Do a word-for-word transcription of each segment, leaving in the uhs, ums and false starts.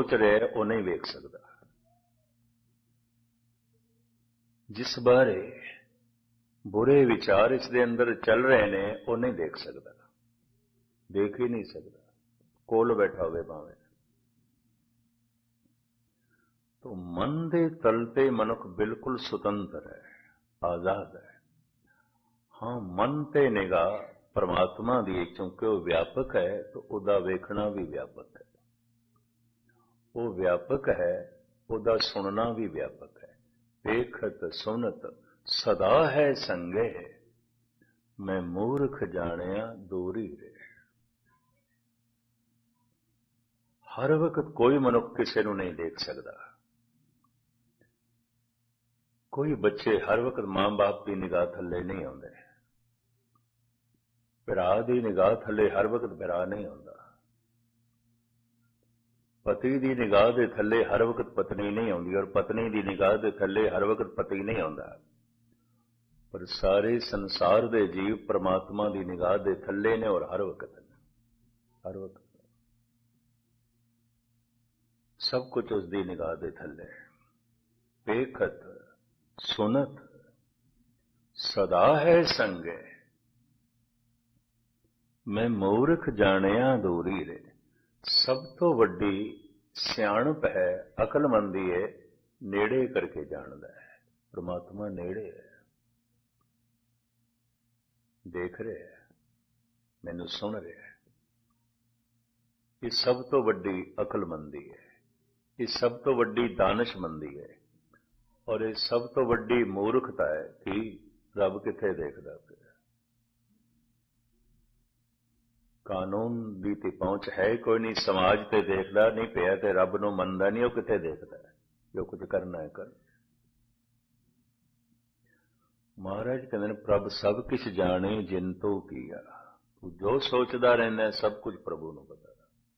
सोच रहा है वो नहीं वेख सकता, जिस बारे बुरे विचार इसके अंदर चल रहे ने वो नहीं देख सकता, देख ही नहीं सकता, कोल बैठा हुए भावे। तो मन दे तलते मनुख बिल्कुल सुतंत्र है, आजाद है। हाँ, मन ते निगाह परमात्मा दी, क्योंकि वो व्यापक है तो उदा वेखना भी व्यापक है, वो व्यापक है, उदा सुनना भी व्यापक है। देखत सुनत सदा है संगे, मैं मूर्ख जानिया दूरी रे। हर वक्त कोई मनुख किसी को नहीं देख सकता, कोई बच्चे हर वक्त मां बाप की निगाह थले नहीं आते, भरा की निगाह थले हर वक्त भरा नहीं आता, पति की निगाह के थले हर वक्त पत्नी नहीं आती, और पत्नी की निगाह के थले हर वक्त पति नहीं आता। पर सारे संसार के जीव परमात्मा की निगाह के थले ने, और हर वक्त हर वक्त सब कुछ उसकी निगाह के थले। देखत सुनत सदा है संगे, मैं मूर्ख जानिया दूरी रे। सब तो वड्डी सियाणप है, अकलमंदी है, नेड़े करके जानदा है। परमात्मा नेड़े है, देख रहे है, मैनू सुन रहे है। ये सब तो वड्डी अकलमंदी है, ये सब तो वड्डी दानशमंदी है, और ये सब तो वड्डी मूर्खता है कि रब किथे देखदा पिया। कानून दी ते पहुंच है कोई नहीं, समाज ते देखदा नहीं पिया ते रब नूं मनदा नहीं, वो किथे देखदा है। जो कुछ करना है कर। महाराज कहते हैं प्रभ सब किछ जाने जिन तो किया, तू जो सोचदा रहना है सब कुछ प्रभु नूं पता।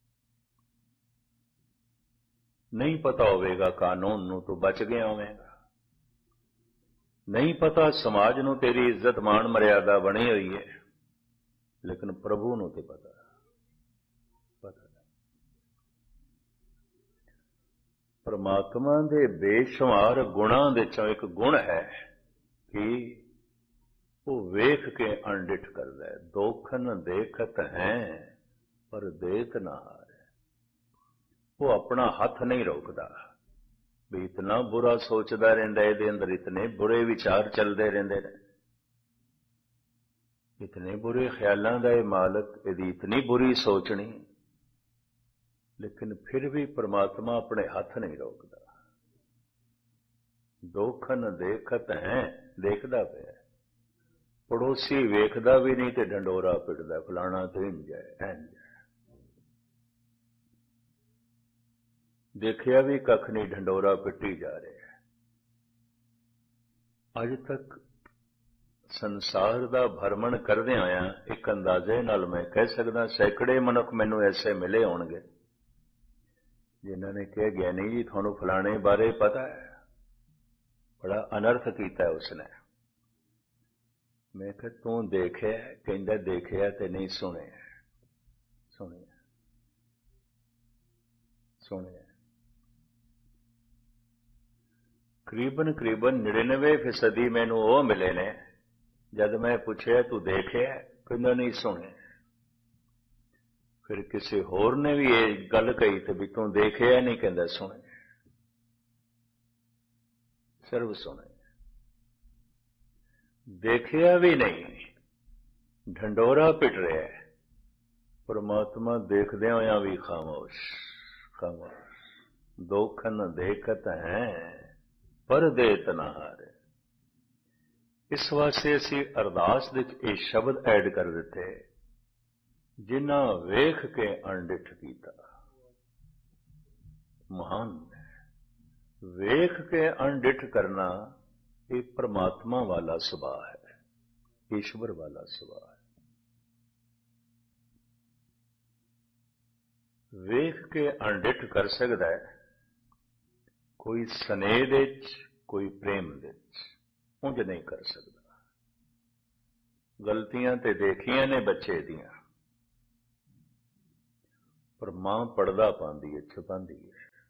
नहीं पता होवेगा कानून नूं तो बच गया होवेगा, नहीं पता समाज नूं तेरी इज्जत मान मर्यादा बनी हुई है, लेकिन प्रभु नूं ते पता पता। परमात्मा दे बेशुमार गुणां दे चों एक गुण है कि वो वेख के अणडिठ करदा है। दोखन देखत हैं पर देत ना हारे। वो अपना हथ नहीं रोकदा, भी इतना बुरा सोचदा रहिंदा, इहदे अंदर इतने बुरे विचार चलते रहिंदे ने, इतने बुरे ख्यालों का ये मालक, यदि इतनी बुरी सोचनी, लेकिन फिर भी परमात्मा अपने हाथ नहीं रोकता। दोखन देखत हैं, देखदा पिया, पड़ोसी वेखदा भी नहीं ते ढंडोरा पिटदा, फलाना तो इंज है इंज है, देखिया भी कख नहीं, ढंडोरा पिटी जा रहा है। अज तक संसार का भ्रमण करदे आया एक अंदाजे नाल मैं कह सकदा सैकड़े मनुख मैनू ऐसे मिले होणगे जिन्हां ने कहा ज्ञानी जी थानू फलाने बारे पता है, बड़ा अनर्थ कीता है उसने। मैं कहा तू देखिया? कहंदा देखिया ते नहीं सुने सुने सुने। करीबन करीबन निन्यानवे फीसदी मैनू वो मिले ने, जद मैं पूछे तू देखे, कहंदा नहीं सुने। फिर किसी होर ने भी ये गल कही तो भी तू देखे नहीं, कहंदा सुने, सिर्फ सुने। देखिया भी नहीं, ढंडोरा पिट रहा है। परमात्मा देखदे होया भी खामोश खामोश। दोखन देखत हैं पर देत ना हारे। इस वास्ते असी अरदास दे ये शब्द ऐड कर दिते, जिन्हां वेख के अणडिठ कीता। महान वेख के अणडिठ करना ये परमात्मा वाला सुभाव है, ईश्वर वाला सुभाव है। वेख के अणडिठ कर सकता है कोई स्नेह दे च, कोई प्रेम दे च, उंज नहीं कर सकता। गलतियां ते देखियां ने बच्चे दियां, पर मां पड़दा पांदी है, छुपांदी है।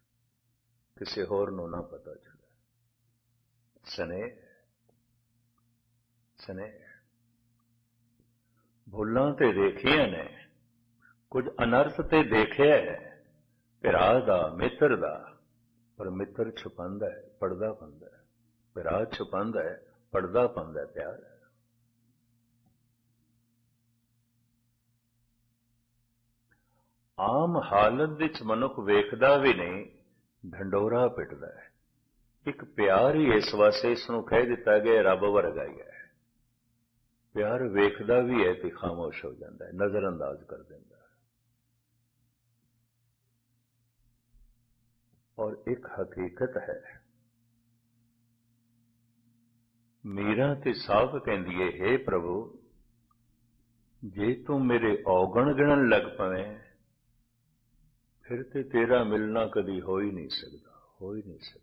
ਕਿਸੇ ਹੋਰ ਨੂੰ ਨਾ ਪਤਾ ਚੱਲੇ। ਸਨੇਹ ਸਨੇਹ ਭੁੱਲਾਂ ਤੇ ਦੇਖੀਆਂ ਨੇ, ਕੁਝ ਅਨਰਥ ਤੇ ਦੇਖਿਆ ਹੈ, ਭਰਾ ਦਾ ਮਿੱਤਰ ਦਾ, ਪਰ ਮਿੱਤਰ ਛੁਪਾਉਂਦਾ ਹੈ, ਪਰਦਾ ਪਾਉਂਦਾ ਹੈ, ਭਰਾ ਛੁਪਾਉਂਦਾ ਹੈ, ਪਰਦਾ ਪਾਉਂਦਾ ਹੈ ਪਿਆਰ। ਆਮ ਹਾਲਤ ਵਿੱਚ ਮਨੁੱਖ ਵੇਖਦਾ ਵੀ ਨਹੀਂ, ਢੰਡੋਰਾ ਪਿੱਟਦਾ ਹੈ। ਇੱਕ ਪਿਆਰ ਹੀ ਇਸ ਵਾਸਤੇ ਇਸ ਨੂੰ ਕਹਿ ਦਿੱਤਾ ਗਿਆ ਰੱਬ ਵਰਗਾ ਹੀ ਹੈ। ਪਿਆਰ ਵੇਖਦਾ ਵੀ ਹੈ ਤੇ ਖਾਮੋਸ਼ ਹੋ ਜਾਂਦਾ ਹੈ, ਨਜ਼ਰ ਅੰਦਾਜ਼ ਕਰ ਦਿੰਦਾ ਹੈ। ਔਰ ਇੱਕ ਹਕੀਕਤ ਹੈ, ਮੀਰਾ ਤੇ ਸਾਫ਼ ਕਹਿੰਦੀ ਹੈ, ਹੇ ਪ੍ਰਭੂ, ਜੇ ਤੂੰ ਮੇਰੇ ਔਗਣ ਗਿਣਨ ਲੱਗ ਪਵੇਂ ਫਿਰ ਤੇ ਤੇਰਾ ਮਿਲਣਾ ਕਦੀ ਹੋ ਹੀ ਨਹੀਂ ਸਕਦਾ, ਹੋ ਹੀ ਨਹੀਂ ਸਕਦਾ।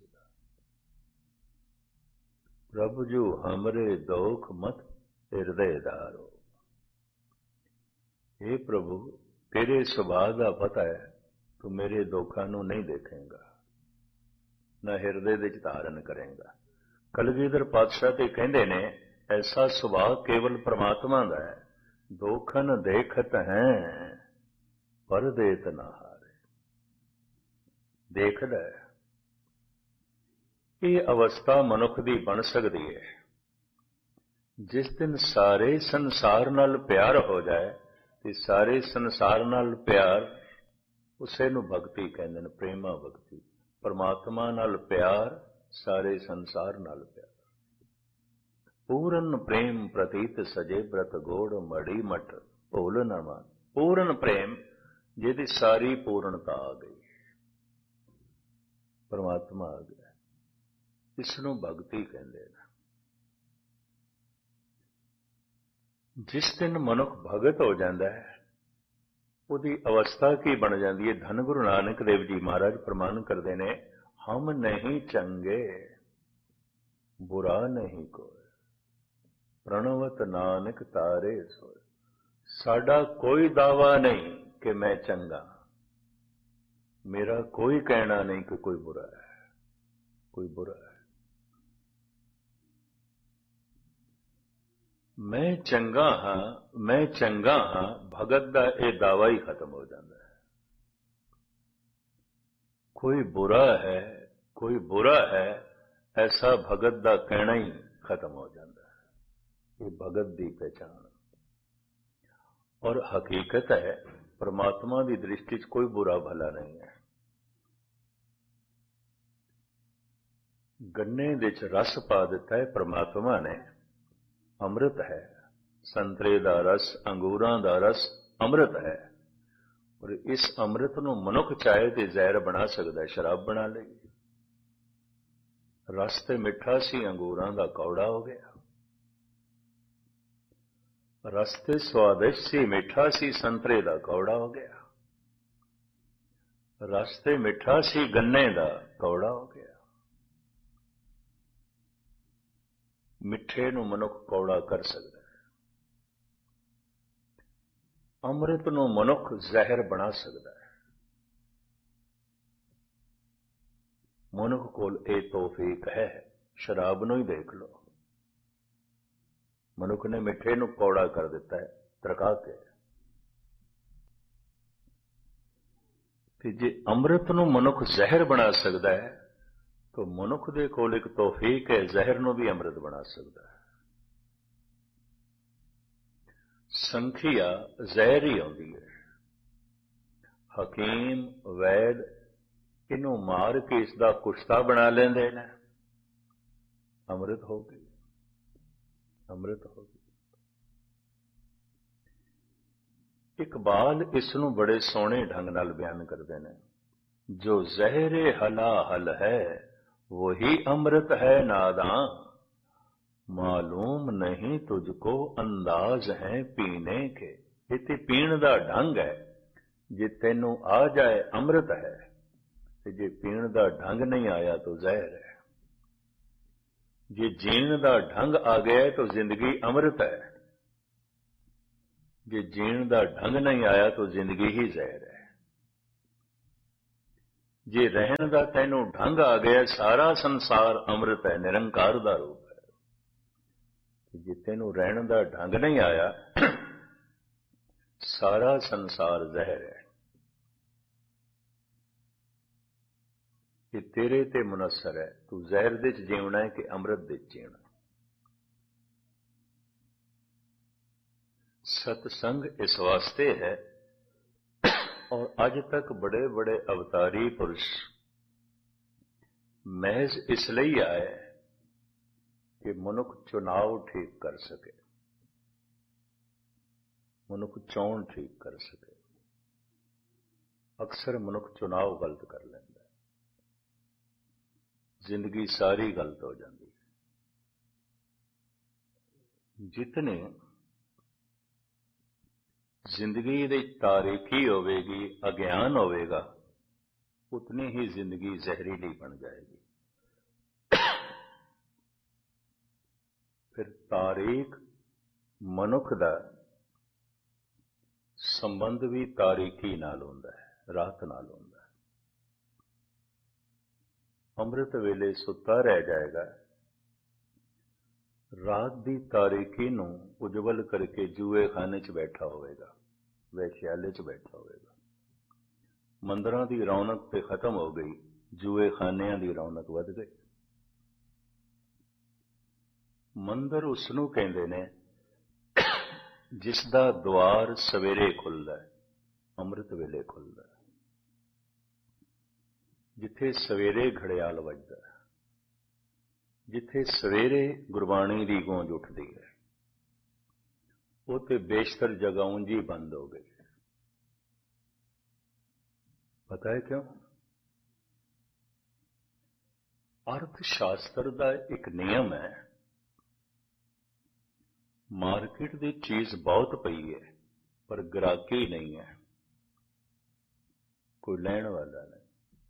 ਪ੍ਰਭ ਜੋ ਹਮਰੇ ਦੋਖ ਮਤ ਹਿਰਦੇਦਾਰੋ, हे ਪ੍ਰਭੂ, ਤੇਰੇ ਸੁਭਾਅ ਦਾ ਪਤਾ ਹੈ, ਤੂੰ ਮੇਰੇ ਦੁੱਖਾਂ ਨੂੰ ਨਹੀਂ ਦੇਖੇਂਗਾ, ਨਾ ਹਿਰਦੇ ਵਿੱਚ ਧਾਰਨ ਕਰੇਂਗਾ। ਕਲਗੀਧਰ ਪਾਤਸ਼ਾਹ ਤੇ ਕਹਿੰਦੇ ਨੇ, ਐਸਾ ਸੁਭਾਅ ਕੇਵਲ ਪ੍ਰਮਾਤਮਾ ਦਾ ਹੈ, ਦੋਖਨ ਦੇਖਤ ਹੈ ਪਰ ਦੇਤ ਨਾ ਹਾਰੇ। ਦੇਖਦਾ ਹੈ। ਇਹ ਅਵਸਥਾ ਮਨੁੱਖ ਦੀ ਬਣ ਸਕਦੀ ਹੈ ਜਿਸ ਦਿਨ ਸਾਰੇ ਸੰਸਾਰ ਨਾਲ ਪਿਆਰ ਹੋ ਜਾਏ, ਤੇ ਸਾਰੇ ਸੰਸਾਰ ਨਾਲ ਪਿਆਰ ਉਸੇ ਨੂੰ ਭਗਤੀ ਕਹਿੰਦੇ ਨੇ, ਪ੍ਰੇਮਾ ਭਗਤੀ। ਪਰਮਾਤਮਾ ਨਾਲ ਪਿਆਰ, ਸਾਰੇ ਸੰਸਾਰ ਨਾਲ ਪਿਆਰ। ਪੂਰਨ ਪ੍ਰੇਮ ਪ੍ਰਤੀਤ ਸਜੇ ਬ੍ਰਤ ਗੋੜ ਮੜੀ ਮਟ ਭੁੱਲ ਨਾ ਮਾਨ। ਪੂਰਨ ਪ੍ਰੇਮ ਜਿਹਦੀ ਸਾਰੀ ਪੂਰਨਤਾ ਆ ਗਈ, ਪਰਮਾਤਮਾ ਆ ਗਿਆ, ਇਸ ਨੂੰ ਭਗਤੀ ਕਹਿੰਦੇ ਨੇ। ਜਿਸ ਦਿਨ ਮਨੁੱਖ ਭਗਤ ਹੋ ਜਾਂਦਾ ਹੈ, ਉਹਦੀ ਅਵਸਥਾ ਕੀ ਬਣ ਜਾਂਦੀ ਹੈ? ਧੰਨ ਗੁਰੂ ਨਾਨਕ ਦੇਵ ਜੀ ਮਹਾਰਾਜ ਪ੍ਰਮਾਣ ਕਰਦੇ ਨੇ, ਹਮ ਨਹੀਂ ਚੰਗੇ ਬੁਰਾ ਨਹੀਂ ਕੋਈ, ਪ੍ਰਣਵਤ ਨਾਨਕ ਤਾਰੇ ਸੋਏ। ਸਾਡਾ ਕੋਈ ਦਾਵਾ ਨਹੀਂ ਕਿ ਮੈਂ ਚੰਗਾ, ਮੇਰਾ ਕੋਈ ਕਹਿਣਾ ਨਹੀਂ ਕਿ ਕੋਈ ਬੁਰਾ ਹੈ, ਕੋਈ ਬੁਰਾ ਹੈ। ਮੈਂ ਚੰਗਾ ਹਾਂ, ਮੈਂ ਚੰਗਾ ਹਾਂ, ਭਗਤ ਦਾ ਇਹ ਦਾਵਾ ਹੀ ਖਤਮ ਹੋ ਜਾਂਦਾ ਹੈ। ਕੋਈ ਬੁਰਾ ਹੈ, ਕੋਈ ਬੁਰਾ ਹੈ, ਐਸਾ ਭਗਤ ਦਾ ਕਹਿਣਾ ਹੀ ਖਤਮ ਹੋ ਜਾਂਦਾ ਹੈ। ਇਹ ਭਗਤ ਦੀ ਪਹਿਚਾਣ ਔਰ ਹਕੀਕਤ ਹੈ। ਪਰਮਾਤਮਾ ਦੀ ਦ੍ਰਿਸ਼ਟੀ 'ਚ ਕੋਈ ਬੁਰਾ ਭਲਾ ਨਹੀਂ ਹੈ। ਗੰਨੇ ਦੇ 'ਚ ਰਸ ਪਾ ਦਿੱਤਾ ਹੈ ਪਰਮਾਤਮਾ ਨੇ, ਅੰਮ੍ਰਿਤ ਹੈ। ਸੰਤਰੇ ਦਾ ਰਸ, ਅੰਗੂਰਾਂ ਦਾ ਰਸ ਅੰਮ੍ਰਿਤ ਹੈ। ਔਰ ਇਸ ਅੰਮ੍ਰਿਤ ਨੂੰ ਮਨੁੱਖ ਚਾਹੇ ਤੇ ਜ਼ਹਿਰ ਬਣਾ ਸਕਦਾ ਹੈ, ਸ਼ਰਾਬ ਬਣਾ ਲਈ। ਰਸ ਤੇ ਮਿੱਠਾ ਸੀ, ਅੰਗੂਰਾਂ ਦਾ ਕੌੜਾ ਹੋ ਗਿਆ। ਰਸ ਤੇ ਸਵਾਦਿਸ਼ਟ ਸੀ, ਮਿੱਠਾ ਸੀ, ਸੰਤਰੇ ਦਾ ਕੌੜਾ ਹੋ ਗਿਆ। ਰਸ ਤੇ ਮਿੱਠਾ ਸੀ, ਗੰਨੇ ਦਾ ਕੌੜਾ ਹੋ ਗਿਆ। ਮਿੱਠੇ ਨੂੰ ਮਨੁੱਖ ਕੌੜਾ ਕਰ ਸਕਦਾ ਹੈ, ਅੰਮ੍ਰਿਤ ਨੂੰ ਮਨੁੱਖ ਜ਼ਹਿਰ ਬਣਾ ਸਕਦਾ ਹੈ। ਮਨੁੱਖ ਕੋਲ ਇਹ ਤੌਫੀਕ ਹੈ। ਸ਼ਰਾਬ ਨੂੰ ਹੀ ਦੇਖ ਲਓ, ਮਨੁੱਖ ਨੇ ਮਿੱਠੇ ਨੂੰ ਕੌੜਾ ਕਰ ਦਿੱਤਾ ਹੈ ਤਰਕਾ ਕੇ। ਤੇ ਜੇ ਅੰਮ੍ਰਿਤ ਨੂੰ ਮਨੁੱਖ ਜ਼ਹਿਰ ਬਣਾ ਸਕਦਾ ਹੈ, ਤਾਂ ਮਨੁੱਖ ਦੇ ਕੋਲ ਇੱਕ ਤੌਫੀਕ ਹੈ, ਜ਼ਹਿਰ ਨੂੰ ਵੀ ਅੰਮ੍ਰਿਤ ਬਣਾ ਸਕਦਾ ਹੈ। ਸੰਖਿਆ ਜ਼ਹਿਰ ਹੀ ਆਉਂਦੀ ਹੈ। ਹਕੀਮ, ਵੈਦ ਇਹਨੂੰ ਮਾਰ ਕੇ ਇਸ ਦਾ ਕੁਸ਼ਤਾ ਬਣਾ ਲੈਂਦੇ ਨੇ, ਅੰਮ੍ਰਿਤ ਹੋ ਗਈ, ਅੰਮ੍ਰਿਤ ਹੋ ਗਈ। ਇਕਬਾਲ ਇਸ ਨੂੰ ਬੜੇ ਸੋਹਣੇ ਢੰਗ ਨਾਲ ਬਿਆਨ ਕਰਦੇ ਨੇ, ਜੋ ਜ਼ਹਿਰੇ ਹਲਾ ਹਲ ਹੈ ਵਹੀ ਅੰਮ੍ਰਿਤ ਹੈ ਨਾਦਾਂ, ਮਾਲੂਮ ਨਹੀਂ ਤੁਝਕੋ ਅੰਦਾਜ਼ ਹੈ ਪੀਣੇ ਕੇ। ਇਹ ਤੇ ਪੀਣ ਦਾ ਢੰਗ ਹੈ। ਜੇ ਤੈਨੂੰ ਆ ਜਾਏ ਅੰਮ੍ਰਿਤ ਹੈ, ਤੇ ਜੇ ਪੀਣ ਦਾ ਢੰਗ ਨਹੀਂ ਆਇਆ ਤਾਂ ਜ਼ਹਿਰ ਹੈ। ਜੇ ਜੀਣ ਦਾ ਢੰਗ ਆ ਗਿਆ ਤਾਂ ਜ਼ਿੰਦਗੀ ਅੰਮ੍ਰਿਤ ਹੈ, ਜੇ ਜੀਣ ਦਾ ਢੰਗ ਨਹੀਂ ਆਇਆ ਤਾਂ ਜ਼ਿੰਦਗੀ ਹੀ ਜ਼ਹਿਰ ਹੈ। ਜੇ ਰਹਿਣ ਦਾ ਤੈਨੂੰ ਢੰਗ ਆ ਗਿਆ, ਸਾਰਾ ਸੰਸਾਰ ਅੰਮ੍ਰਿਤ ਹੈ, ਨਿਰੰਕਾਰ ਦਾ ਰੂਪ ਹੈ। ਜੇ ਤੈਨੂੰ ਰਹਿਣ ਦਾ ਢੰਗ ਨਹੀਂ ਆਇਆ, ਸਾਰਾ ਸੰਸਾਰ ਜ਼ਹਿਰ ਹੈ। ਇਹ ਤੇਰੇ ਤੇ ਮੁਨਸਰ ਹੈ, ਤੂੰ ਜ਼ਹਿਰ ਦੇ ਚ ਜੀਵਣਾ ਹੈ ਕਿ ਅੰਮ੍ਰਿਤ ਦੇ ਚ ਜੀਵਣਾ। सत्संग इस वास्ते है, और अज तक बड़े बड़े अवतारी पुरुष महज इसलिए आए कि मनुख चुनाव ठीक कर सके, मनुख चोण ठीक कर सके। अक्सर मनुख चुनाव गलत कर लेंदा, जिंदगी सारी गलत हो जाती है। जितने जिंदगी ਦੀ ਤਾਰੀਕੀ ਹੋਵੇਗੀ, ਅਗਿਆਨ ਹੋਵੇਗਾ, ਉਤਨੀ ਹੀ ਜ਼ਿੰਦਗੀ ਜ਼ਹਿਰੀਲੀ ਬਣ ਜਾਏਗੀ। ਫਿਰ ਤਾਰੀਕ ਮਨੁੱਖ ਦਾ ਸੰਬੰਧ ਵੀ ਤਾਰੀਕੀ ਨਾਲ ਹੁੰਦਾ ਹੈ, ਰਾਤ ਨਾਲ ਹੁੰਦਾ ਹੈ। ਅੰਮ੍ਰਿਤ ਵੇਲੇ ਸੁੱਤਾ ਰਹਿ ਜਾਏਗਾ, ਰਾਤ ਦੀ ਤਾਰੀਕੀ ਨੂੰ ਉਜਵਲ ਕਰਕੇ ਜੂਏ ਖਾਨੇ 'ਚ ਬੈਠਾ ਹੋਵੇਗਾ, ਵੈਸ਼ਿਆਲੇ 'ਚ ਬੈਠਾ ਹੋਵੇਗਾ। ਮੰਦਰਾਂ ਦੀ ਰੌਣਕ ਤੇ ਖਤਮ ਹੋ ਗਈ, ਜੂਏ ਖਾਨਿਆਂ ਦੀ ਰੌਣਕ ਵੱਧ ਗਈ। ਮੰਦਰ ਉਸ ਨੂੰ ਕਹਿੰਦੇ ਨੇ ਜਿਸ ਦਾ ਦੁਆਰ ਸਵੇਰੇ ਖੁੱਲਦਾ ਹੈ, ਅੰਮ੍ਰਿਤ ਵੇਲੇ ਖੁੱਲਦਾ ਹੈ, ਜਿੱਥੇ ਸਵੇਰੇ ਘੜਿਆਲ ਵੱਜਦਾ ਹੈ, ਜਿੱਥੇ ਸਵੇਰੇ ਗੁਰਬਾਣੀ ਦੀ ਗੂੰਜ ਉੱਠਦੀ ਹੈ, ਉਹ ਤੇ ਬੇਸ਼ਤਰ ਜਗ੍ਹਾ ਉਂਝ ਹੀ ਬੰਦ ਹੋ ਗਈ। ਪਤਾ ਹੈ ਕਿਉਂ? ਅਰਥ ਸ਼ਾਸਤਰ ਦਾ ਇੱਕ ਨਿਯਮ ਹੈ, ਮਾਰਕੀਟ ਦੀ ਚੀਜ਼ ਬਹੁਤ ਪਈ ਹੈ ਪਰ ਗ੍ਰਾਹਕੀ ਨਹੀਂ ਹੈ, ਕੋਈ ਲੈਣ ਵਾਲਾ ਨਹੀਂ।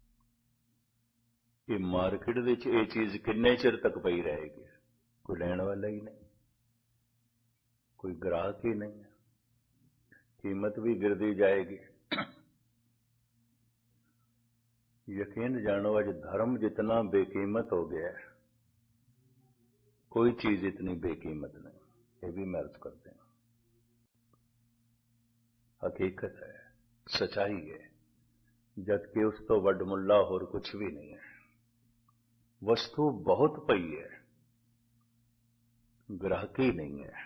ਇਹ ਮਾਰਕੀਟ ਵਿੱਚ ਇਹ ਚੀਜ਼ ਕਿੰਨੇ ਚਿਰ ਤੱਕ ਪਈ ਰਹੇਗੀ? ਕੋਈ ਲੈਣ ਵਾਲਾ ਹੀ ਨਹੀਂ, ਕੋਈ ਗ੍ਰਾਹਕ ਹੀ ਨਹੀਂ ਹੈ, ਕੀਮਤ ਵੀ ਗਿਰਦੀ ਜਾਏਗੀ। यकीन जानो आज धर्म जितना बेकीमत हो गया है, कोई चीज इतनी बेकीमत नहीं, ये भी मैं अर्ज करते हैं। हकीकत है, सच्चाई है, जबकि उस तो वड मुल्ला होर कुछ भी नहीं है। वस्तु बहुत पई है, ग्राहकी नहीं है,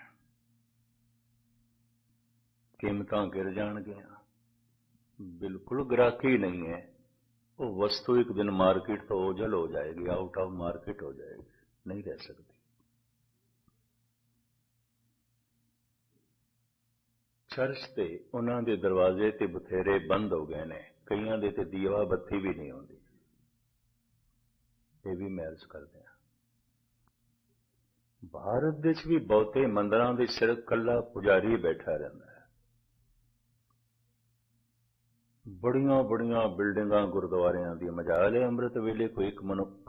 कीमतां गिर जाणगियां, बिल्कुल ग्राहकी नहीं है। वो वस्तु एक दिन मार्केट तो ओझल हो जाएगी, आउट ऑफ मार्केट हो जाएगी, नहीं रह सकती। चर्च ते उन्हां दे दरवाजे ते बथेरे बंद हो गए ने, कईयां दे ते दीवा बत्ती भी नहीं होंदी, ये भी मैं अर्ज कर दिया। भारत विच भी बहुते मंदिरां दे सिर कल्ला पुजारी बैठा रहिंदा है। बड़ियां बड़ियां बिल्डिंगां गुरुद्वारियां दी मजाल है, अमृत वेले कोई एक मनुख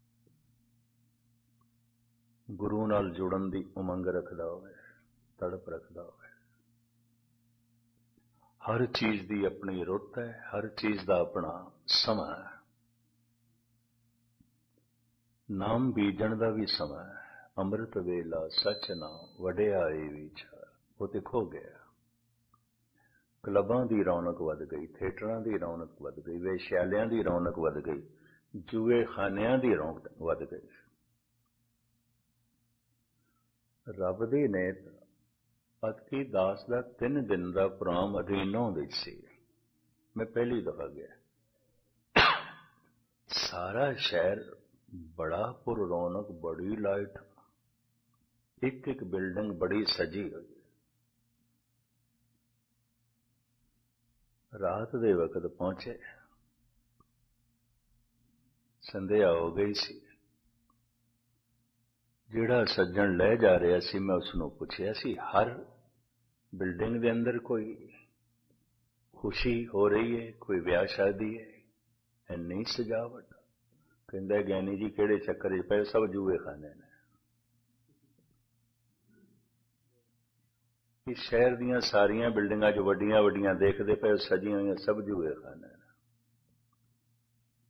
गुरु नाल जुड़न दी उमंग रखदा होवे, तड़प रखदा होवे। हर चीज दी अपनी रुत है, हर चीज दा अपना समा है। नाम बीजण दा भी समा है। अमृत वेला सच नाम वडियाई विचार, वो ते खो गया। क्लबां दी रौनक वध गई, थिएटरां दी रौनक वध गई, वेश्यालियां दी रौनक वध गई, जूए खानियां दी रौनक वध गई। रब दी नेत अतकी दास दा तीन दिन दा प्रोग्राम अधीनों विच सी। मैं पहली दफा गया, सारा शहर बड़ा पुर रौनक, बड़ी लाइट, एक एक बिल्डिंग बड़ी सजी हुई। रात दे वक्त पहुंचे, संध्या हो गई सी। जिहड़ा सज्जन ले जा रहा सी, मैं उसनों पुछया सी, हर बिल्डिंग दे अंदर कोई खुशी हो रही है, कोई ब्याह शादी है, इन्नी सजावट? कहंदा ज्ञानी जी किहड़े चक्कर च पए, सब जूए खाने ने। इस शहर दियां सारियां बिल्डिंगां जो वड्डियां वड्डियां देखदे पे सजियां हुई सब जूए खाने।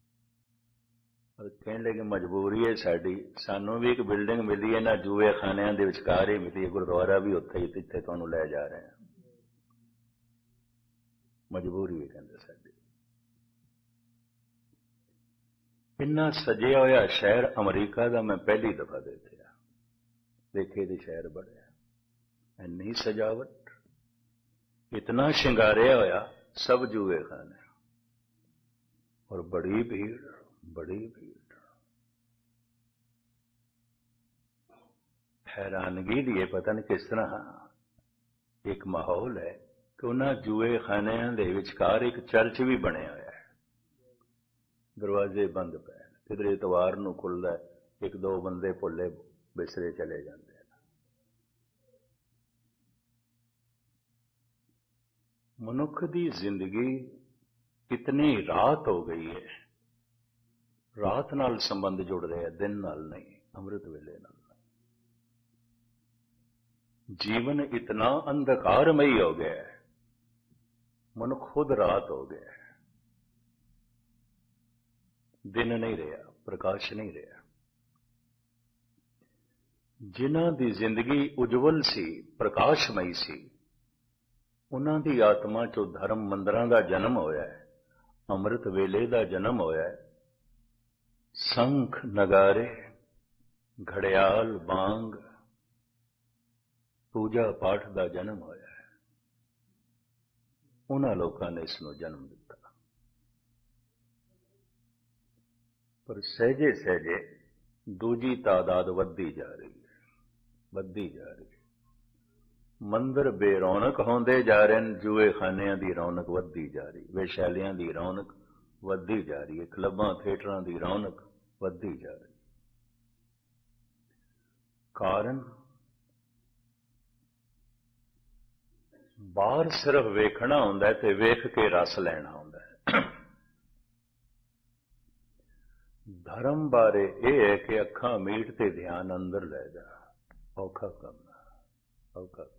कहने लगे मजबूरी है साडी, सानू भी एक बिल्डिंग मिली है ना जूए खानियां दे विचकार ही मिली है, गुरुद्वारा भी उत्थे ही जिथे तुहानू लै जा रहे हैं। मजबूरी है कहंदे साडी। इन्ना सजिया होया शहर अमरीका का मैं पहली दफा देखा, देखे दी शहर बड़े इन्नी सजावट, इतना शिंगारिया होया, सब जूए खाने और बड़ी भीड़, बड़ी भीड़। हैरानगी दी पता नहीं किस तरह एक माहौल है कि उन्होंने जूए खानियां दे विचकार एक चर्च भी बने हुआ है, दरवाजे बंद पे, किधर इतवार नूं खुलदा है, एक दो बंदे भुले बिसरे चले जाते हैं। मनुख की जिंदगी इतनी रात हो गई है, रात नाल संबंध जुड़ रहे हैं, दिन नाल नहीं, अमृत वेले नाल। जीवन इतना अंधकारमयी हो गया है, मनुख खुद रात हो गया है, दिन नहीं रहा, प्रकाश नहीं रहा। जिन्हां दी जिंदगी उज्जवल सी, प्रकाशमयी सी, उन्हां दी आत्मा चो धर्म मंदिरां दा जन्म होया है, अमृत वेले दा जन्म होया है, संख नगारे घड़ियाल बांग पूजा पाठ का जन्म होया है। उन्हां लोगों ने इसनूं जन्म दिता, पर सहजे सहजे दूजी तादाद वधी जा रही है, वधी जा रही है। मंदिर बेरौनक होंदे जा रहे हैं, जूए खानियां दी रौनक वधी जा रही, वेश्यालियां दी रौनक वधी जा रही है, क्लबां थिएटरां दी रौनक वधी जा रही। कारण बाहर सिर्फ वेखना होंदा है ते वेख के रस लेना होंदा है। धर्म बारे यह है कि अखां मीट ते ध्यान अंदर लै जा, औखा काम, औखा काम।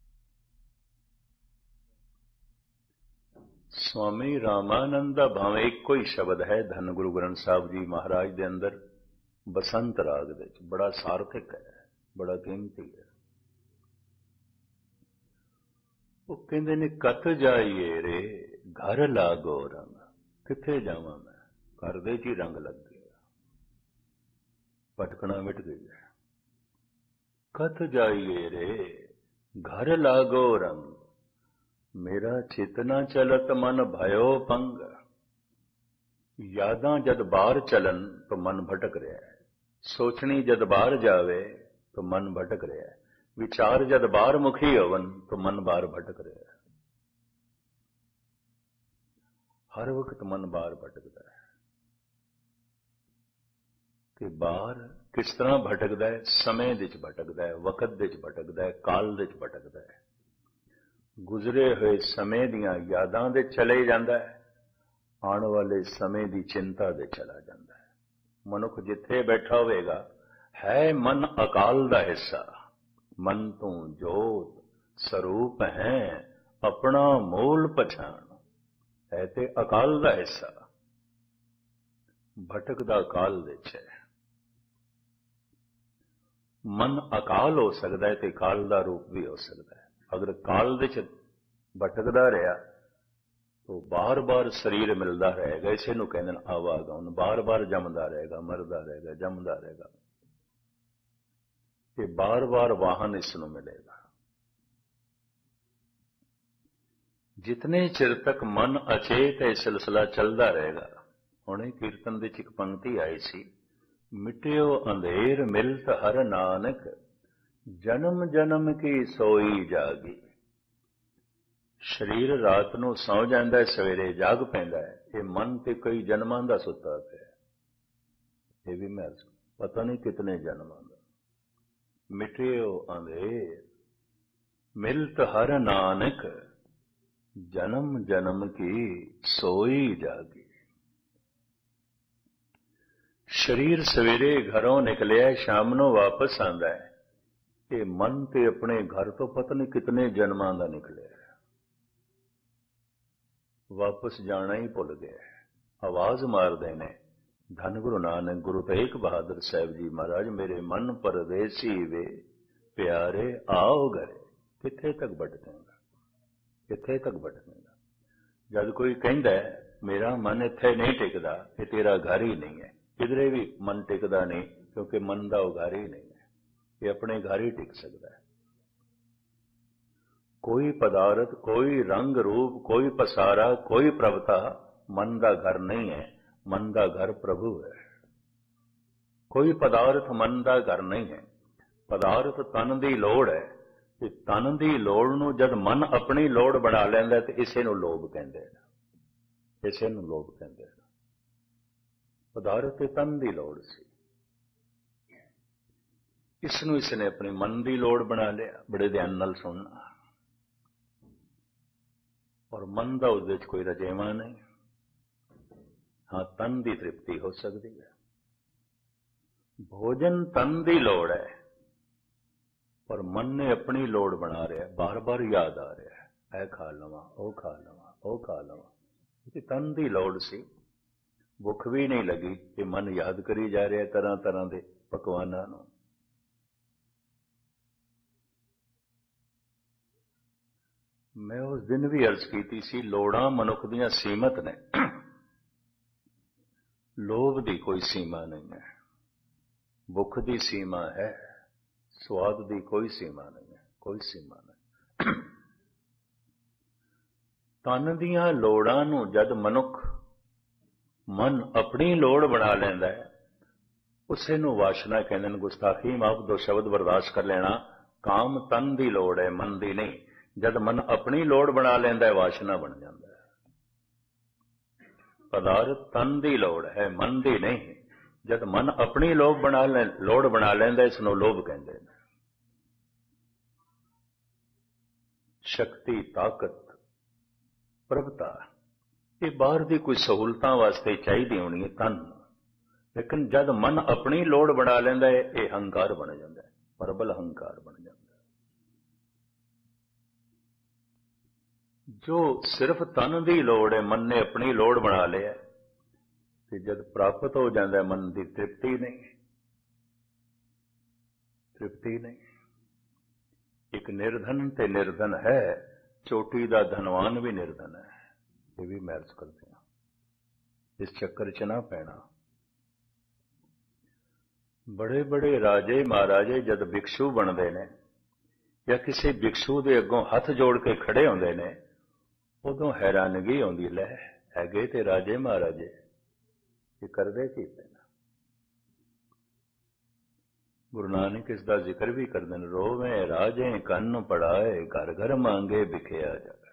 स्वामी रामानंद दा भावें इक्को ही शब्द है धन गुरु ग्रंथ साहब जी महाराज दे अंदर बसंत राग दे, बड़ा सार्थक है, बड़ा कीमती है। वो कहते ने कत जाइए रे घर लागो रंग, किथे जावा मैं, घर दे च ही रंग लग गया, भटकना मिट गया। कत जाइए रे घर लागो रंग, मेरा चितना चलत मन भयो पंग। यादां जद बाहर चलन तो मन भटक रहा है, सोचनी जद बाहर जावे तो मन भटक रहा है, विचार जद बाहर मुखी होवन तो मन बाहर भटक रहा है। हर वक्त मन बाहर भटकता है कि बाहर किस तरह भटकता है, समय दे च भटकता है, वक्त दे च भटकता है, काल दे च भटकता है, गुजरे हुए समय दियां यादां दे चले जाता है, आने वाले समय दी चिंता दे चला जाता है। मनुख जिथे बैठा होएगा है मन अकाल दा हिस्सा, मन तू जोत स्वरूप है अपना मूल पछाण, है ते अकाल दा हिस्सा, भटकदा काल दे च है। मन अकाल हो सकता है ते काल दा रूप भी हो सकता है। अगर काल दे च भटकदा रहा तो बार बार शरीर मिलता रहेगा, इसे नूं कहंदे ने आवागमन, बार बार जमदा रहेगा, मरदा रहेगा, जमदा रहेगा, ये बार बार वाहन इसनूं मिलेगा। जितने चिर तक मन अचेत है सिलसिला चलता रहेगा। हुणे कीर्तन दे एक पंक्ति आई सी, मिटियो अंधेर मिलत हर नानक, जन्म जन्म की सोई जागी। शरीर रात नूं सौ जांदा है, सवेरे जाग पैंदा है, ये मन ते कई जन्मां दा सुता पिया, ये भी मैं पता नहीं कितने जन्मां दा। मिटियो अंधेर मिलत हर नानक, जन्म जन्म की सोई जागी। शरीर सवेरे घरों निकलिया, शाम नूं वापस आंदा है, ये मन ते अपने घर तो पता नहीं कितने जन्मां दा निकलिया, वापस जाना ही भुल गया। आवाज मारदे ने धन गुरु नानक गुरु तेग बहादुर साहब जी महाराज मेरे मन परदेसी वे प्यारे आओ घरे। किथे तक भटकेगा, किथे तक भटकेगा। जब कोई कहता है मेरा मन इत्थे नहीं टिकदा, ये तेरा घर ही नहीं है, किधरे भी मन टिकदा नहीं, क्योंकि मन का वो घर ही नहीं है, ये अपने घर ही टिक सकता है। कोई पदार्थ, कोई रंग रूप, कोई पसारा, कोई प्रभता मन का घर नहीं है, मन का घर प्रभु है। कोई पदार्थ मन का घर नहीं है। पदार्थ तन की लोड़ है, ते तन की लोड़ नूं जद मन अपनी लोड़ बना लैंदा ते इसे नूं लोभ कहंदे ने, इसे नूं लोभ कहंदे ने। पदार्थ ते तन की लोड़ सी, इसनूं इसने अपनी मन की लोड़ बना लिया। बड़े ध्यान नाल सुनना। और मन का उस कोई रजेवा नहीं। हाँ, तन की तृप्ति हो सकती है। भोजन तन की लोड़ है, पर मन ने अपनी लोड़ बना रहा है, बार बार याद आ रहा है, ऐ खा लवां, ओ खा लवां, ओ खा लवां। क्योंकि तन की लोड़ सी, भुख भी नहीं लगी कि मन याद करी जा रहा है तरह तरह के पकवानां नूं। मैं उस दिन भी अर्ज की सी, लोड़ां मनुख दियां सीमित ने, लोभ की कोई सीमा नहीं है। भुख की सीमा है, स्वाद की कोई सीमा नहीं है, कोई सीमा नहीं। तन दियां लोड़ां नूं जद मनुख मन अपनी लोड़ बना लैंदा है, उसे नूं वासना कहंदे ने। गुस्ताखी माफ दो शब्द बर्दाश्त कर लेना। काम तन की लोड़ है, मन की नहीं। जद मन अपनी लोड़ बना लैंदा है, वासना बन जाता है। पदार्थ तन की लोड़ है, मन की नहीं। जद मन अपनी लोड़ बना ले लोड़ बना लैंदा, इसनूं लोभ कहंदे ने। शक्ति, ताकत, प्रभता, ये बाहर की कोई सहूलतां वास्ते चाहिए होनी है तन, लेकिन जद मन अपनी लोड़ बना लैंदा है, ये हंकार बन जाता है, प्रबल हंकार बन जाता है। जो सिर्फ तन की लोड़ है, मन ने अपनी लोड़ बना लिया, तो जब प्राप्त हो जाता है मन की तृप्ति नहीं, तृप्ति नहीं। एक निर्धन ते निर्धन है, चोटी का धनवान भी निर्धन है। ये भी महर्ज करते हैं, इस चक्कर च ना पैना। बड़े बड़े राजे महाराजे जद भिक्षु बनते ने, या किसी भिक्षु के अगों हथ जोड़ के खड़े होंदे ने, उदों हैरानगी आउंदी, लै हैगे ते राजे महाराजे, ये करदे की पे। गुरु नानक इसका जिक्र भी करते हैं। रोवे राजे कन्न पड़ाए, घर घर मांगे बिखिया जाए।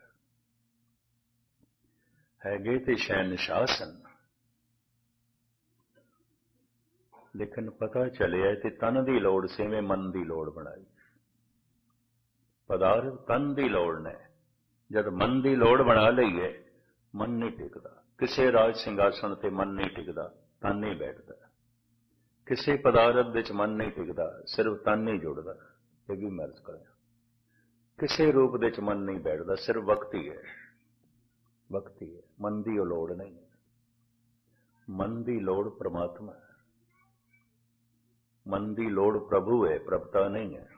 हैगे ते शहनशाह सन, लेकिन पता चलिया ते तन की लोड़ से में मन की लोड़ बनाई। पदार्थ तन की लोड़ ने, जब मन की लोड़ बना लईए, मन नहीं टिकता। किसी राज सिंघासन ते मन नहीं टिकता, तन नहीं बैठता। किसी पदार्थ विच मन नहीं टिकता, सिर्फ तन नहीं जुड़ता। ये भी महर्ज करें। किसी रूप विच मन नहीं बैठता, सिर्फ वक्त ही है, वक्त ही है। मन की वो लोड़ नहीं है। मन की लोड़ परमात्मा है, मन की लोड़ प्रभु है, प्रभुता नहीं है।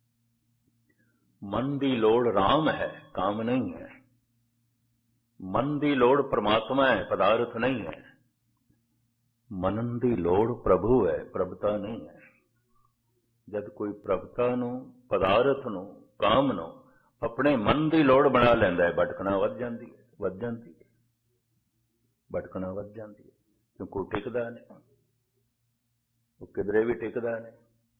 मन की लोड़ राम है, काम नहीं है। मन की लोड़ परमात्मा है, पदार्थ नहीं है। मनन की लोड़ प्रभु है, प्रभुता नहीं है। जब कोई प्रभुता नूं, पदार्थ नूं, काम नूं अपने मन की लोड़ बना लैंदा है, भटकना वध जांदी है, वध जांदी है, भटकना वध जांदी है। क्योंकि वो टिकदा नहीं, वो किधरे भी टिकदा नहीं।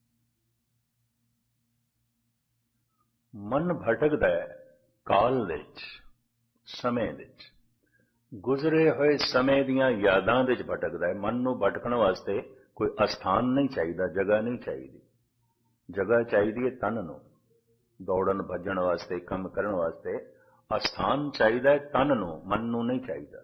मन भटकदा है काल विच, समय विच, गुजरे हुए समय दियां यादां विच भटकदा है। मन नूं भटकण वास्ते कोई अस्थान नहीं चाहिए, जगह नहीं चाहिए। जगह चाहिए तन नूं, दौड़न भजन वास्ते, काम करन वास्ते अस्थान चाहिए तन नूं, मन नूं नहीं चाहिए।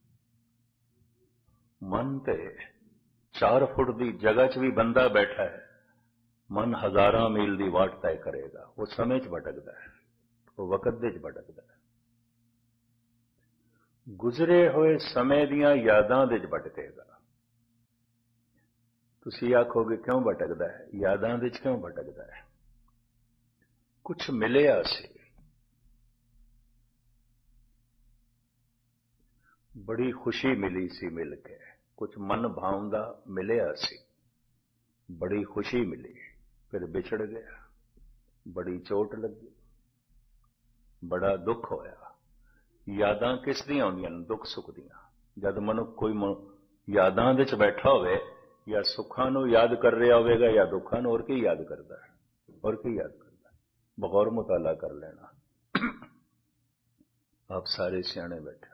मन ते चार फुट की जगह च भी बंदा बैठा है, मन हजारां मील की वाट तय करेगा। वो समय च भटकदा है, वो वकत विच भटकदा है। गुजरे हुए समय दियां यादां विच भटकेगा। ਤੁਸੀਂ ਆਖੋਗੇ ਕਿਉਂ ਭਟਕਦਾ ਹੈ, ਯਾਦਾਂ ਵਿੱਚ ਕਿਉਂ ਭਟਕਦਾ ਹੈ? ਕੁਛ ਮਿਲਿਆ ਸੀ, ਬੜੀ ਖੁਸ਼ੀ ਮਿਲੀ ਸੀ ਮਿਲ ਕੇ, ਕੁਛ ਮਨ ਭਾਉਂਦਾ ਮਿਲਿਆ ਸੀ, ਬੜੀ ਖੁਸ਼ੀ ਮਿਲੀ, ਫਿਰ ਵਿਛੜ ਗਿਆ, ਬੜੀ ਚੋਟ ਲੱਗੀ, ਬੜਾ ਦੁੱਖ ਹੋਇਆ। ਯਾਦਾਂ ਕਿਸ ਦੀਆਂ ਆਉਂਦੀਆਂ ਨੇ? ਦੁੱਖ ਸੁੱਖ ਦੀਆਂ। ਜਦ ਮਨੁੱਖ ਕੋਈ ਯਾਦਾਂ ਵਿੱਚ ਬੈਠਾ ਹੋਵੇ, ਜਾਂ ਸੁੱਖਾਂ ਨੂੰ ਯਾਦ ਕਰ ਰਿਹਾ ਹੋਵੇਗਾ ਜਾਂ ਦੁੱਖਾਂ ਨੂੰ, ਹੋਰ ਕੀ ਯਾਦ ਕਰਦਾ ਹੈ? ਹੋਰ ਕੀ ਯਾਦ ਕਰਦਾ? ਬਗੌਰ ਮੁਤਾਲਾ ਕਰ ਲੈਣਾ। ਆਪ ਸਾਰੇ ਸਿਆਣੇ ਬੈਠੇ,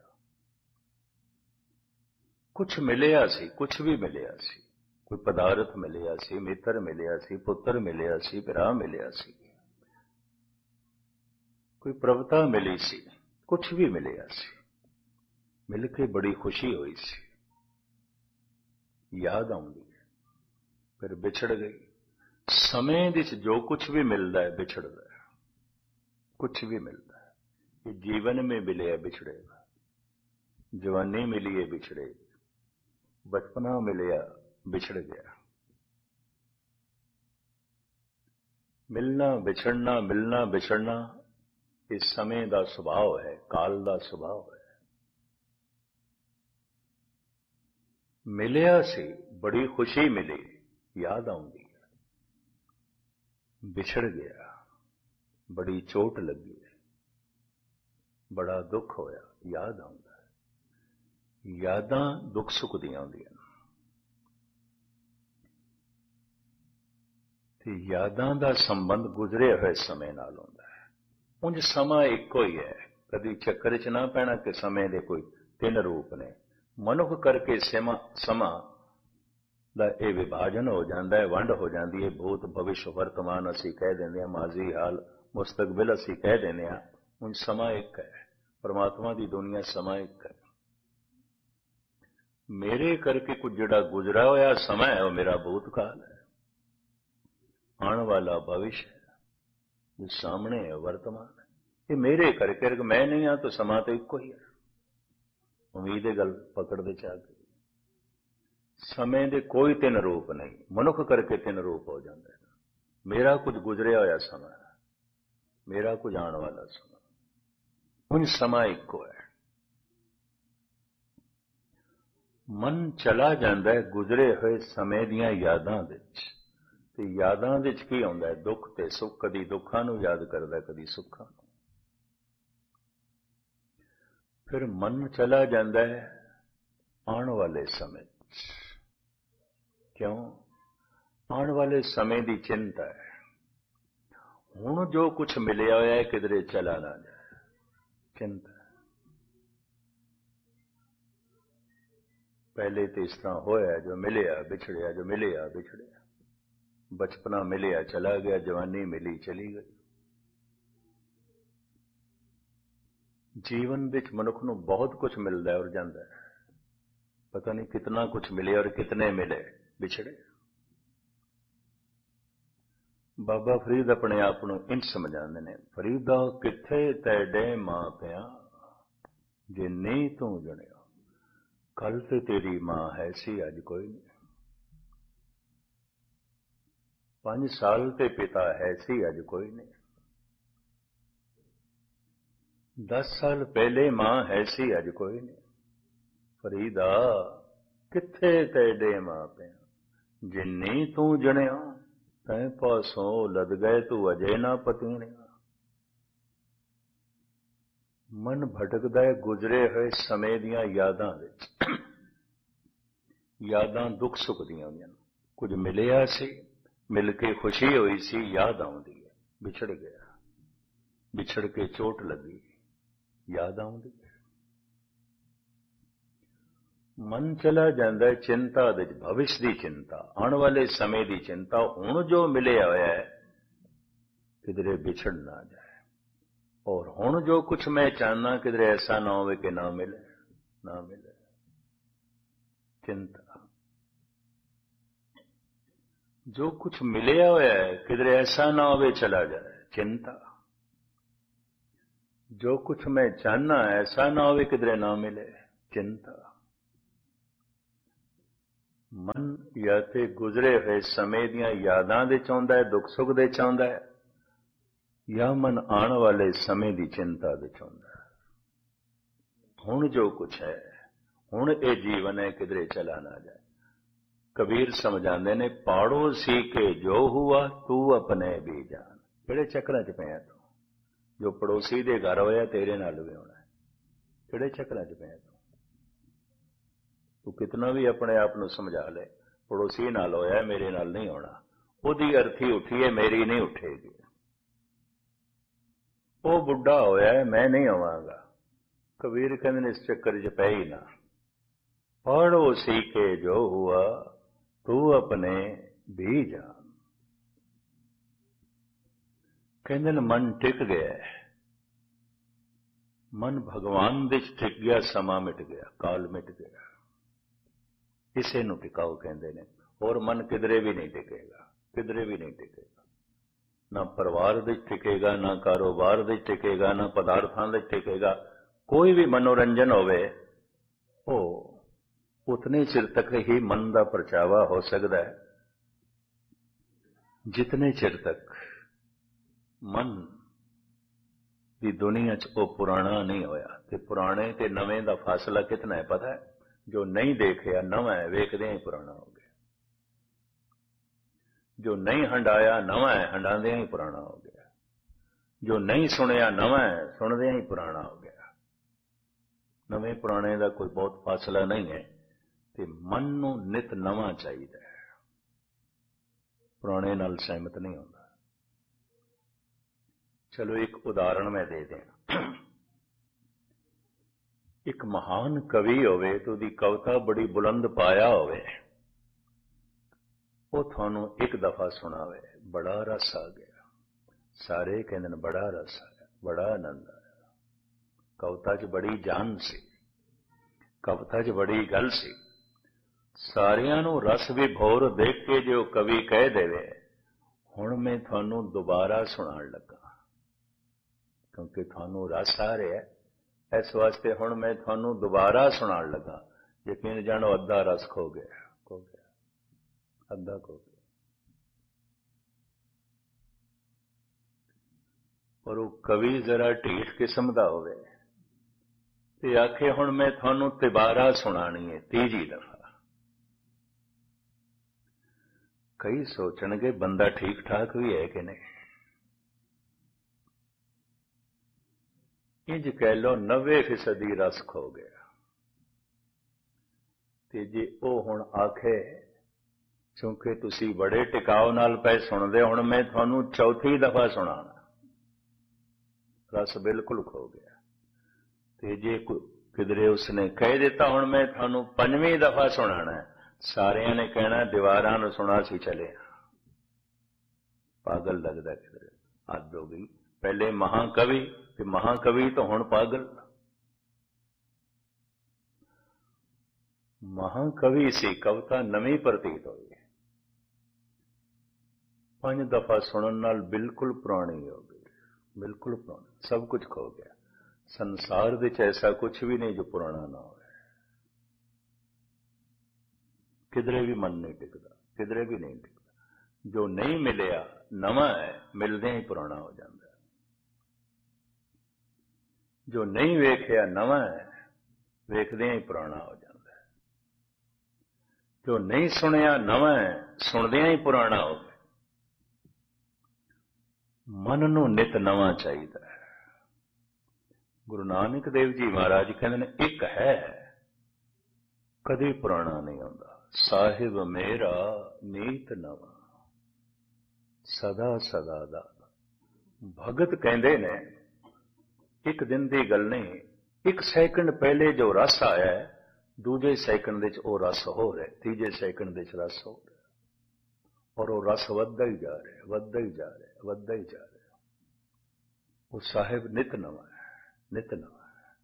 ਕੁਛ ਮਿਲਿਆ ਸੀ, ਕੁਛ ਵੀ ਮਿਲਿਆ ਸੀ, ਕੋਈ ਪਦਾਰਥ ਮਿਲਿਆ ਸੀ, ਮਿੱਤਰ ਮਿਲਿਆ ਸੀ, ਪੁੱਤਰ ਮਿਲਿਆ ਸੀ, ਭਰਾ ਮਿਲਿਆ ਸੀ, ਕੋਈ ਪ੍ਰਭਤਾ ਮਿਲੀ ਸੀ, ਕੁਛ ਵੀ ਮਿਲਿਆ ਸੀ, ਮਿਲ ਕੇ ਬੜੀ ਖੁਸ਼ੀ ਹੋਈ ਸੀ, ਯਾਦ ਆਉਂਦੀ ਹੈ, ਫਿਰ ਵਿਛੜ ਗਈ। ਸਮੇਂ ਵਿੱਚ ਜੋ ਕੁਛ ਵੀ ਮਿਲਦਾ ਹੈ ਵਿਛੜਦਾ ਹੈ, ਕੁਛ ਵੀ ਮਿਲਦਾ ਹੈ। ਇਹ ਜੀਵਨ में मिले ਵਿਛੜੇਗਾ, जवानी मिली है बिछड़ेगी, बचपना मिलिया बिछड़ गया। मिलना बिछड़ना, मिलना बिछड़ना इस समय का स्वभाव है, काल का स्वभाव है। मिलिया सी, बड़ी खुशी मिली, याद आउंदी है, बिछड़ गया, बड़ी चोट लगी, बड़ा दुख होया, याद आउंदा है। यादां दुख सुख दी आउंदियां ते यादां दा संबंध गुजरे हुए समय नाल हुंदा है। उंज समा इक्को ही है, कदी चक्कर च ना पैना कि समय दे कोई तीन रूप ने। मनुख करके समा समा दा ये विभाजन हो जाता है, वंड हो जाती है। भूत भविष्य वर्तमान असी कह देंगे हैं, माजी हाल मुस्तकबिल असी कह देंगे हैं। उंज समा एक है, परमात्मा की दुनिया समा एक है। मेरे करके कुछ जड़ा गुजरा होया समय है, वो मेरा भूतकाल है, आने वाला भविष्य है, जो सामने है वर्तमान है। ये मेरे करके, मैं नहीं हाँ तो समा तो इको ही है। उम्मीद है गल पकड़ दे चाह के। समय दे कोई तीन रूप नहीं, मनुख करके तीन रूप हो जाते हैं। मेरा कुछ गुजरिया होया समय है, मेरा कुछ आने वाला समय, उन समा इको है। मन चला जाता है गुजरे हुए समय दियां यादां विच, ते यादां विच की आउंदा है? दुख ते सुख। कदी दुखां नूं याद करदा, कदी सुखां नूं। फिर मन चला जाता है आने वाले समय। क्यों? आने वाले समय की चिंता है। हुण जो कुछ मिलिया होया है किधरे चला ना जाए, चिंता है। पहले तो इस तरह होया, जो मिलिया बिछड़िया, जो मिलिया बिछड़िया। बचपना मिलिया चला गया, जवानी मिली चली गई। जीवन विच मनुख नूं बहुत कुछ मिलता है और जाता है, पता नहीं कितना कुछ मिले और कितने मिले, बिछड़े। बाबा फरीद अपने आप को इंज समझाते हैं, फरीदा किथे तैडे मां पिया जे नहीं तू जणिया, कल ते तेरी मां है सी अज कोई नहीं। पांच साल ते पिता है सी अज कोई नहीं। दस साल पहले मां है सी अज कोई नहीं। फरीदा किथे तेडे मां पिया जे नहीं तू जणिया, तैं पासों लद गए तू अजे ना पतीणिया। मन भटकदा है गुजरे हुए समय दियां यादां विच। यादां दुख सुख दियां होंदियां। कुछ मिलिया सी, मिल के खुशी हुई सी, याद आउंदी है, बिछड़ गया, बिछड़ के चोट लगी, याद आउंदी है। मन चला जाता है चिंता दे, भविष्य की चिंता, आने वाले समय की चिंता। हुण जो मिलिया होया है किधरे बिछड़ ना जाए, और हुण जो कुछ मैं चाहना किधरे ऐसा ना हो कि ना मिले, ना मिले, चिंता। जो कुछ मिलिया होया है किधरे ऐसा ना हो चला जाए, चिंता। जो कुछ मैं चाहना ऐसा ना हो किधरे ना मिले, चिंता। ਮਨ ਜਾਂ ਤੇ ਗੁਜ਼ਰੇ ਹੋਏ ਸਮੇਂ ਦੀਆਂ ਯਾਦਾਂ ਦੇ ਚਾਹੁੰਦਾ ਹੈ, ਦੁੱਖ ਸੁੱਖ ਦੇ ਚਾਹੁੰਦਾ ਹੈ, ਜਾਂ ਮਨ ਆਉਣ ਵਾਲੇ ਸਮੇਂ ਦੀ ਚਿੰਤਾ ਦੇ ਚਾਹੁੰਦਾ ਹੈ। ਹੁਣ ਜੋ ਕੁਛ ਹੈ, ਹੁਣ ਇਹ ਜੀਵਨ ਹੈ, ਕਿਧਰੇ ਚਲਾ ਨਾ ਜਾਏ। ਕਬੀਰ ਸਮਝਾਉਂਦੇ ਨੇ, ਪਾੜੋ ਸੀ ਕੇ ਜੋ ਹੁਆ ਤੂੰ ਆਪਣੇ ਵੀ ਜਾਨ। ਕਿਹੜੇ ਚੱਕਰਾਂ 'ਚ ਪਿਆ ਤੂੰ? ਜੋ ਪੜੋਸੀ ਦੇ ਘਰ ਹੋਇਆ ਤੇਰੇ ਨਾਲ ਵੀ ਹੋਣਾ। ਕਿਹੜੇ ਚੱਕਰਾਂ 'ਚ ਪਿਆ ਤੂੰ? ਤੂੰ ਕਿਤਨਾ ਵੀ ਆਪਣੇ ਆਪ ਨੂੰ ਸਮਝਾ ਲੈ, ਪੜੋਸੀ ਨਾਲ ਹੋਇਆ, ਮੇਰੇ ਨਾਲ ਨਹੀਂ ਹੋਣਾ। ਉਹਦੀ ਅਰਥੀ ਉੱਠੀ ਹੈ, ਮੇਰੀ ਨਹੀਂ ਉੱਠੇਗੀ। ਉਹ ਬੁੱਢਾ ਹੋਇਆ, ਮੈਂ ਨਹੀਂ ਆਵਾਂਗਾ। ਕਬੀਰ ਕਹਿੰਦੇ ਨੇ, ਇਸ ਚੱਕਰ 'ਚ ਪੈ ਹੀ ਨਾ। ਪੜੋ ਸੀ ਕੇ ਜੋ ਹੁਆ ਤੂੰ ਆਪਣੇ ਵੀ ਜਾਨ। ਕਹਿੰਦੇ ਨੇ ਮਨ ਟਿਕ ਗਿਆ, ਮਨ ਭਗਵਾਨ ਦੇ 'ਚ ਟਿਕ ਗਿਆ, ਸਮਾਂ ਮਿਟ ਗਿਆ, ਕਾਲ ਮਿਟ ਗਿਆ। ਇਸੇ ਨੂੰ ਟਿਕਾਓ ਕਹਿੰਦੇ ਨੇ। ਹੋਰ ਮਨ ਕਿਧਰੇ ਵੀ ਨਹੀਂ ਟਿਕੇਗਾ, ਕਿਧਰੇ ਵੀ ਨਹੀਂ ਟਿਕੇਗਾ। ਨਾ ਪਰਿਵਾਰ ਦੇ ਟਿਕੇਗਾ, ਨਾ ਕਾਰੋਬਾਰ ਦੇ ਟਿਕੇਗਾ, ਨਾ ਪਦਾਰਥਾਂ ਦੇ ਟਿਕੇਗਾ। ਕੋਈ ਵੀ ਮਨੋਰੰਜਨ ਹੋਵੇ, ਉਹ ਉਤਨੇ ਚਿਰ ਤੱਕ ਹੀ ਮਨ ਦਾ ਪਰਚਾਵਾ ਹੋ ਸਕਦਾ ਹੈ ਜਿਤਨੇ ਚਿਰ ਤੱਕ ਮਨ ਦੀ ਦੁਨੀਆ 'ਚ ਉਹ ਪੁਰਾਣਾ ਨਹੀਂ ਹੋਇਆ। ਤੇ ਪੁਰਾਣੇ ਤੇ ਨਵੇਂ ਦਾ ਫਾਸਲਾ ਕਿਤਨਾ ਹੈ ਪਤਾ ਹੈ? ਜੋ ਨਹੀਂ ਦੇਖਿਆ ਨਵਾਂ ਹੈ, ਵੇਖਦਿਆਂ ਹੀ ਪੁਰਾਣਾ ਹੋ ਗਿਆ। ਜੋ ਨਹੀਂ ਹੰਡਾਇਆ ਨਵਾਂ ਹੈ, ਹੰਡਾਉਂਦਿਆਂ ਹੀ ਪੁਰਾਣਾ ਹੋ ਗਿਆ। ਜੋ ਨਹੀਂ ਸੁਣਿਆ ਨਵਾਂ ਹੈ, ਸੁਣਦਿਆਂ ਹੀ ਪੁਰਾਣਾ ਹੋ ਗਿਆ। ਨਵੇਂ ਪੁਰਾਣੇ ਦਾ ਕੋਈ ਬਹੁਤ ਫਾਸਲਾ ਨਹੀਂ ਹੈ। ਤੇ ਮਨ ਨੂੰ ਨਿਤ ਨਵਾਂ ਚਾਹੀਦਾ ਹੈ, ਪੁਰਾਣੇ ਨਾਲ ਸਹਿਮਤ ਨਹੀਂ ਹੁੰਦਾ। ਚਲੋ ਇੱਕ ਉਦਾਹਰਣ ਮੈਂ ਦੇ ਦਿਆਂ। ਇੱਕ ਮਹਾਨ ਕਵੀ ਹੋਵੇ ਤੇ ਉਹਦੀ ਕਵਿਤਾ ਬੜੀ ਬੁਲੰਦ ਪਾਇਆ ਹੋਵੇ, ਉਹ ਤੁਹਾਨੂੰ ਇੱਕ ਦਫਾ ਸੁਣਾਵੇ, ਬੜਾ ਰਸ ਆ ਗਿਆ। ਸਾਰੇ ਕਹਿੰਦੇ ਨੇ ਬੜਾ ਰਸ ਆਇਆ, ਬੜਾ ਆਨੰਦ ਆਇਆ। ਕਵਿਤਾ 'ਚ ਬੜੀ ਜਾਨ ਸੀ, ਕਵਿਤਾ 'ਚ ਬੜੀ ਗੱਲ ਸੀ। ਸਾਰਿਆਂ ਨੂੰ ਰਸ ਵਿਭੋਰ ਦੇਖ ਕੇ ਜੋ ਕਵੀ ਕਹਿ ਦੇਵੇ, ਹੁਣ ਮੈਂ ਤੁਹਾਨੂੰ ਦੁਬਾਰਾ ਸੁਣਾਉਣ ਲੱਗਾ, ਕਿਉਂਕਿ ਤੁਹਾਨੂੰ ਰਸ ਆ ਰਿਹਾ, ਇਸ ਵਾਸਤੇ ਹੁਣ ਮੈਂ ਤੁਹਾਨੂੰ ਦੁਬਾਰਾ ਸੁਣਾਉਣ ਲੱਗਾ। ਯਕੀਨ ਜਾਣੋ, ਅੱਧਾ ਰਸ ਖੋ ਗਿਆ, ਖੋ ਗਿਆ, ਅੱਧਾ ਖੋ ਗਿਆ। ਪਰ ਉਹ ਕਵੀ ਜ਼ਰਾ ਢੀਠ ਕਿਸਮ ਦਾ ਹੋਵੇ ਤੇ ਆਖੇ, ਹੁਣ ਮੈਂ ਤੁਹਾਨੂੰ ਦੁਬਾਰਾ ਸੁਣਾਣੀ ਹੈ, ਤੀਜੀ ਦਫਾ। ਕਈ ਸੋਚਣਗੇ ਬੰਦਾ ਠੀਕ ਠਾਕ ਵੀ ਹੈ ਕਿ ਨਹੀਂ। ਇੰਜ ਕਹਿ ਲਓ ਨੱਬੇ ਫੀਸਦੀ ਰਸ ਖੋ ਗਿਆ। ਤੇ ਜੇ ਉਹ ਹੁਣ ਆਖੇ, ਕਿਉਂਕਿ ਤੁਸੀਂ ਬੜੇ ਟਿਕਾਓ ਨਾਲ ਪਏ ਸੁਣਦੇ, ਹੁਣ ਮੈਂ ਤੁਹਾਨੂੰ ਚੌਥੀ ਦਫਾ ਸੁਣਾਣਾ, ਰਸ ਬਿਲਕੁਲ ਖੋ ਗਿਆ। ਤੇ ਜੇ ਕਿਧਰੇ ਉਸਨੇ ਕਹਿ ਦਿੱਤਾ, ਹੁਣ ਮੈਂ ਤੁਹਾਨੂੰ ਪੰਜਵੀਂ ਦਫਾ ਸੁਣਾਣਾ, ਸਾਰਿਆਂ ਨੇ ਕਹਿਣਾ ਦੀਵਾਰਾਂ ਨੂੰ ਸੁਣਾ ਸੀ ਚਲੇ, ਪਾਗਲ ਲੱਗਦਾ। ਕਿਧਰੇ ਹੱਦ ਹੋ ਗਈ। ਪਹਿਲੇ ਮਹਾਕਵੀ ਤੇ ਮਹਾਕਵੀ ਤੋਂ ਹੁਣ ਪਾਗਲ। ਮਹਾਕਵੀ ਸੀ, ਕਵਿਤਾ ਨਵੀਂ ਪ੍ਰਤੀਤ ਹੋਈ, ਪੰਜ ਦਫਾ ਸੁਣਨ ਨਾਲ ਬਿਲਕੁਲ ਪੁਰਾਣੀ ਹੋ ਗਈ, ਬਿਲਕੁਲ ਪੁਰਾਣੀ, ਸਭ ਕੁਝ ਖੋ ਗਿਆ। ਸੰਸਾਰ ਵਿੱਚ ਐਸਾ ਕੁਝ ਵੀ ਨਹੀਂ ਜੋ ਪੁਰਾਣਾ ਨਾ ਹੋਵੇ। ਕਿਧਰੇ ਵੀ ਮਨ ਨਹੀਂ ਟਿਕਦਾ, ਕਿਧਰੇ ਵੀ ਨਹੀਂ ਟਿਕਦਾ। ਜੋ ਨਹੀਂ ਮਿਲਿਆ ਨਵਾਂ ਹੈ, ਮਿਲਦਿਆਂ ਹੀ ਪੁਰਾਣਾ ਹੋ ਜਾਂਦਾ। ਜੋ ਨਹੀਂ ਵੇਖਿਆ ਨਵਾਂ ਹੈ, ਵੇਖਦਿਆਂ ਹੀ ਪੁਰਾਣਾ ਹੋ ਜਾਂਦਾ। ਜੋ ਨਹੀਂ ਸੁਣਿਆ ਨਵਾਂ ਹੈ, ਸੁਣਦਿਆਂ ਹੀ ਪੁਰਾਣਾ ਹੋ ਗਿਆ। ਮਨ ਨੂੰ ਨਿਤ ਨਵਾਂ ਚਾਹੀਦਾ ਹੈ। ਗੁਰੂ ਨਾਨਕ ਦੇਵ ਜੀ ਮਹਾਰਾਜ ਕਹਿੰਦੇ ਨੇ, ਇੱਕ ਹੈ ਕਦੇ ਪੁਰਾਣਾ ਨਹੀਂ ਹੁੰਦਾ, ਸਾਹਿਬ ਮੇਰਾ ਨੀਤ ਨਵਾਂ, ਸਦਾ ਸਦਾ ਦਾ। ਭਗਤ ਕਹਿੰਦੇ ਨੇ, ਇੱਕ ਦਿਨ ਦੀ ਗੱਲ ਨਹੀਂ, ਇੱਕ ਸੈਕਿੰਡ ਪਹਿਲੇ ਜੋ ਰਸ ਆਇਆ ਹੈ, ਦੂਜੇ ਸੈਕਿੰਡ ਵਿੱਚ ਉਹ ਰਸ ਹੋ ਰਿਹਾ, ਤੀਜੇ ਸੈਕਿੰਡ ਵਿੱਚ ਰਸ ਹੋ ਰਿਹਾ, ਔਰ ਉਹ ਰਸ ਵੱਧਦਾ ਹੀ ਜਾ ਰਿਹਾ, ਵੱਧਦਾ ਹੀ ਜਾ ਰਿਹਾ, ਵੱਧਦਾ ਹੀ ਜਾ ਰਿਹਾ। ਉਹ ਸਾਹਿਬ ਨਿਤ ਨਵਾਂ ਹੈ, ਨਿਤ ਨਵਾਂ ਹੈ।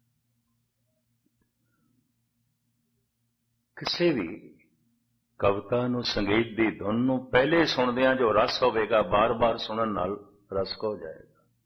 ਕਿਸੇ ਵੀ ਕਵਿਤਾ ਨੂੰ, ਸੰਗੀਤ ਦੀ ਧੁਨ ਨੂੰ ਪਹਿਲੇ ਸੁਣਦਿਆਂ ਜੋ ਰਸ ਹੋਵੇਗਾ, ਬਾਰ-ਬਾਰ ਸੁਣਨ ਨਾਲ ਰਸ ਖੋ ਜਾਏਗਾ।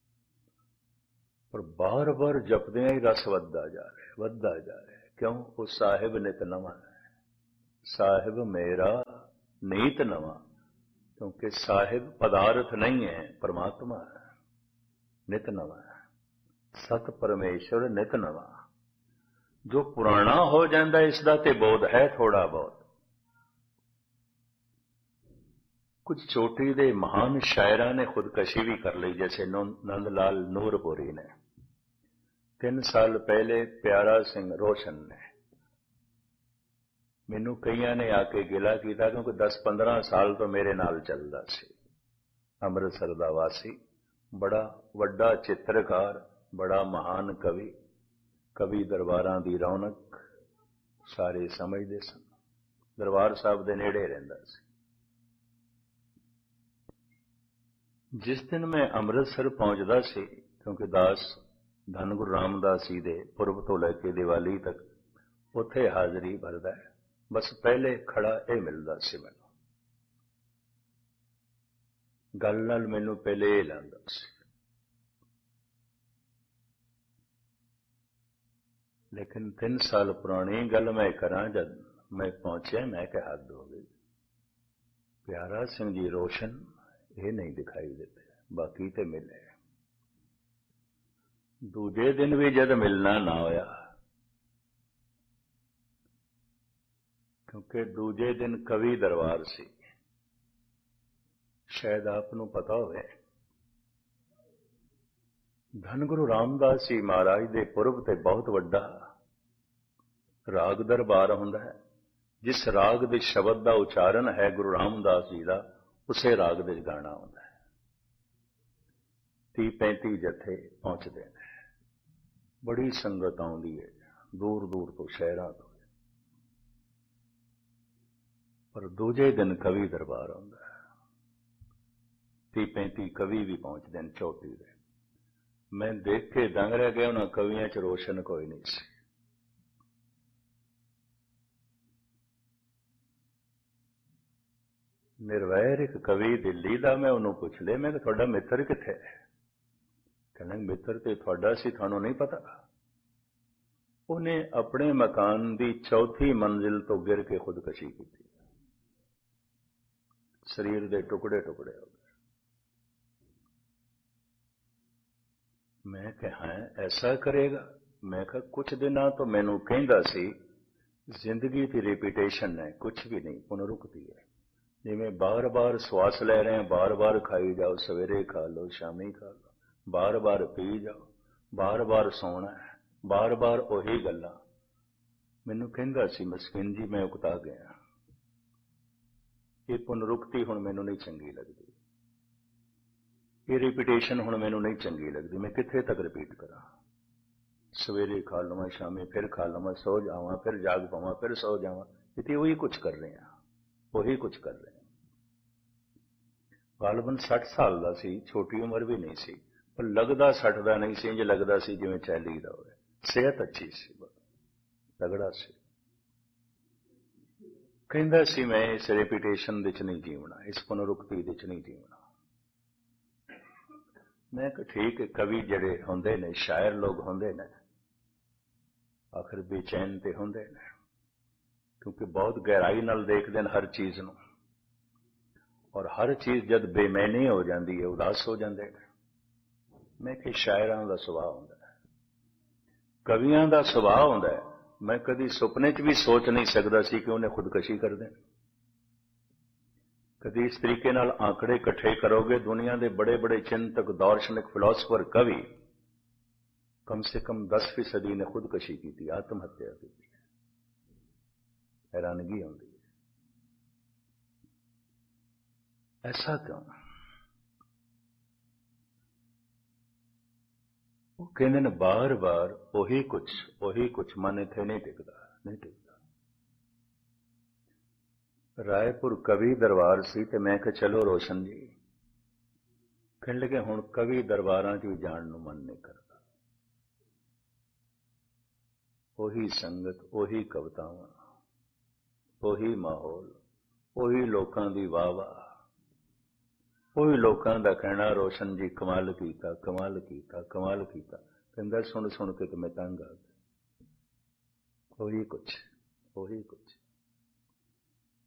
ਪਰ ਬਾਰ-ਬਾਰ ਜਪਦਿਆਂ ਹੀ ਰਸ ਵੱਧਦਾ ਜਾ ਰਿਹਾ, ਵੱਧਦਾ ਜਾ ਰਿਹਾ। ਕਿਉਂ? ਉਹ ਸਾਹਿਬ ਨਿਤ ਨਵਾਂ ਹੈ। साहिब मेरा नीत नवा, क्योंकि साहिब पदार्थ नहीं है, परमात्मा है, नित नवा है। सत परमेश्वर नित नवा। जो पुराना हो जाता इसका ते बोध है थोड़ा बहुत। कुछ चोटी दे महान शायरां ने खुदकशी भी कर ली, जैसे नंद लाल नूरपुरी ने। तीन साल पहले प्यारा सिंह रोशन ने, मैनू कईयां ने आके गिला किया, क्योंकि दस पंद्रह साल तो मेरे नाल चलदा सी। अमृतसर दा वासी, बड़ा वड्डा चित्रकार, बड़ा महान कवि, कवि दरबारां दी रौनक सारे समझदे सन। दरबार साहब दे नेड़े रहिंदा सी। जिस दिन मैं अमृतसर पहुंचदा सी, क्योंकि दास धन गुरु रामदास जी दे पुरब तो लैके दिवाली तक उत्थे हाजरी भरदा है, बस पहले खड़ा यह मिलता सी मैनू। गल नाल मैनू पहले यह लांदा सी। लेकिन तीन साल पुरानी गल मैं करा, जब मैं पहुंचा मैं क्या हद हो गई। प्यारा सिंह जी रोशन ये नहीं दिखाई देते, बाकी तो मिले। दूजे दिन भी जब मिलना ना होया, क्योंकि दूजे दिन कवि दरबार सी। शायद आपनू पता होवे, धन गुरु रामदास जी महाराज दे पुरब ते बहुत वड्डा राग दरबार हुंदा है। जिस राग दे शब्द का उच्चारण है गुरु रामदास जी का, उसे राग दे गाना हुंदा है। तीह पैंती जथे पहुंचते हैं, बड़ी संगत आउंदी है दूर दूर तो, शहरां तो। पर दूजे दिन कवि दरबार आउंदा है, तीह पैंती कवि भी पहुंचते हैं चौटी दे। मैं देख के दंग रह गया, उन्होंने कवियों च रोशन कोई नहीं सी। निर्वैर एक कवि दिल्ली का, मैं उन्होंने पुछ लिया, मैं थोड़ा मित्र किथे है? कहना मित्र तो थोड़ा सी, थानू नहीं पता। उन्हें अपने मकान की चौथी मंजिल तो गिर के खुदकशी की, शरीर के टुकड़े टुकड़े हो गए। मैं कहा ऐसा करेगा? मैं कहा कुछ दिन तो मैनू कहंदा सी जिंदगी की रिपीटेशन है, कुछ भी नहीं, पुनरुक्ति है। जिमें बार बार श्वास ले रहे हैं, बार बार खाई जाओ, सवेरे खा लो, शामी खा लो, बार बार पी जाओ, बार बार सोना है, बार बार ओही गल्लां। मैनू कहंदा सी मस्किन जी, मैं उकता गया, ये पुनरुक्ति हुण मैनू नहीं चंगी लगती, ये रिपीटेशन हुण मैनू नहीं चंगी लगती। मैं कित्थे तक रिपीट करा? सवेरे खा लवां, शामी फिर खा लवां, सो जावां, फिर जाग पावां, फिर सो जावां। इतनी वही कुछ कर रहे हैं, वही कुछ कर रहे हैं। गालबन सठ साल का सी, छोटी उम्र भी नहीं सी, पर लगदा सठ का नहीं सी, इंज लगदा सी जिवें चाली दा होवे। सेहत अच्छी सी, तगड़ा सी। कहंदा सी मैं इस रेपिटेशन दे च नहीं जीवना, इस पुनरुक्ति दे च नहीं जीवना। मैं कहा ठीक है, कवि जड़े होंदे ने, शायर लोग होंदे ने, आखिर बेचैन ते होंदे ने, क्योंकि बहुत गहराई नाल देखदे ने हर चीज नूं, और हर चीज जद बेमैनी हो जाती है, उदास हो जाते हैं। मैं कि शायरां दा सुभाव हुंदा है, कवियां दा सुभाव हुंदा है। मैं कदी सुपने च भी सोच नहीं सकता सी कि उन्हें खुदकशी कर दें। कदी इस तरीके नाल आंकड़े इकट्ठे करोगे, दुनिया के बड़े बड़े चिंतक, दार्शनिक, फिलोसफर, कवि कम से कम दस फीसदी ने खुदकशी की, आत्महत्या की। हैरानगी होती है, ऐसा क्यों? वो कहते हैं बार बार ओही कुछ ओही कुछ, मन इत्थे नहीं टिकता, नहीं टिकता। रायपुर कवि दरबार सी, ते मैं कहा चलो रोशन जी, कहने लगे हुण कवि दरबारां च भी जाण नूं मन नहीं करता। ओही संगत, ओही कवितावां, ओही माहौल, ओही लोकां दी वाह वाह, ओही लोकां दा कहना रोशन जी कमाल कीता, कमाल कीता, कमाल कीता। कहंदा सुन सुन के तो मैं तंग आ गया। ओही कुछ ओही कुछ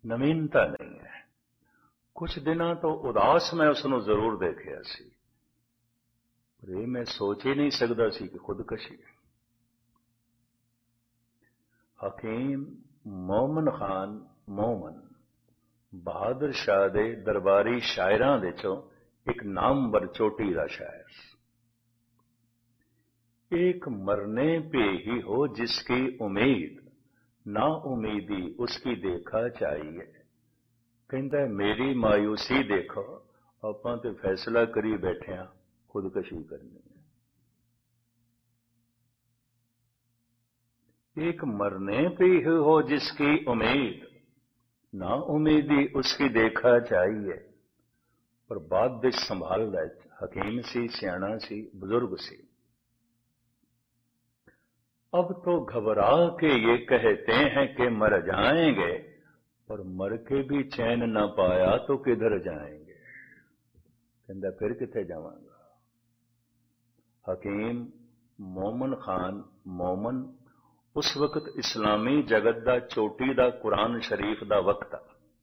ਨਵੀਨਤਾ ਨਹੀਂ ਹੈ। ਕੁਝ ਦਿਨਾਂ ਤੋਂ ਉਦਾਸ ਮੈਂ ਉਸ ਨੂੰ ਜ਼ਰੂਰ ਦੇਖਿਆ ਸੀ, ਪਰ ਇਹ ਮੈਂ ਸੋਚ ਹੀ ਨਹੀਂ ਸਕਦਾ ਸੀ ਕਿ ਖੁਦਕਸ਼ੀ। ਹਕੀਮ ਮੋਮਨ ਖਾਨ ਮੋਮਨ ਬਹਾਦਰ ਸ਼ਾਹ ਦੇ ਦਰਬਾਰੀ ਸ਼ਾਇਰਾਂ ਦੇ ਚੋਂ ਇੱਕ ਨਾਮਵਰ ਚੋਟੀ ਦਾ ਸ਼ਾਇਰ। एक मरने पे ही हो जिसकी उम्मीद, ना उम्मीदी उसकी देखा चाहिए। कहता है मेरी मायूसी देखो, ਆਪਾਂ ਤੇ फैसला करी बैठे हाँ खुदकशी करनी है। एक मरने पे ही हो जिसकी उम्मीद, ना उम्मीदी उसकी देखा चाहिए। पर बात विच संभाल रहा हकीम सी, सियाणा सी, बुजुर्ग सी। अब तो घबरा के ये कहते हैं कि मर जाएंगे, पर मर के भी चैन न पाया तो किधर जाएंगे। कहता फिर किथे जावांगा। हकीम मोमन खान मोमन उस वक्त इस्लामी जगत दा चोटी दा कुरान शरीफ दा वक्त,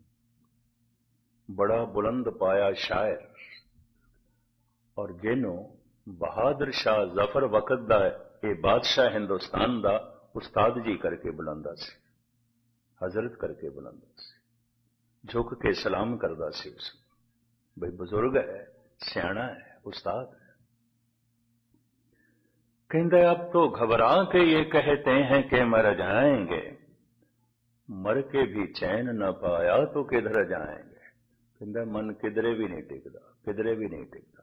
बड़ा बुलंद पाया शायर, और जिन्हों बहादुर शाह जफर वक्त दा ये बादशाह हिंदुस्तान दा उस्ताद जी करके बुलांदा सी, हजरत करके बुलांदा सी, झुक के सलाम करदा सी उस भाई बुजुर्ग है, सियाणा है, उस्ताद है। कहंदे अब तो घबरा के ये कहते हैं कि मर जाएंगे, मर के भी चैन न पाया तो किधर जाएंगे। कहंदे मन किधरे भी नहीं टिकदा, किधरे भी नहीं टिकदा।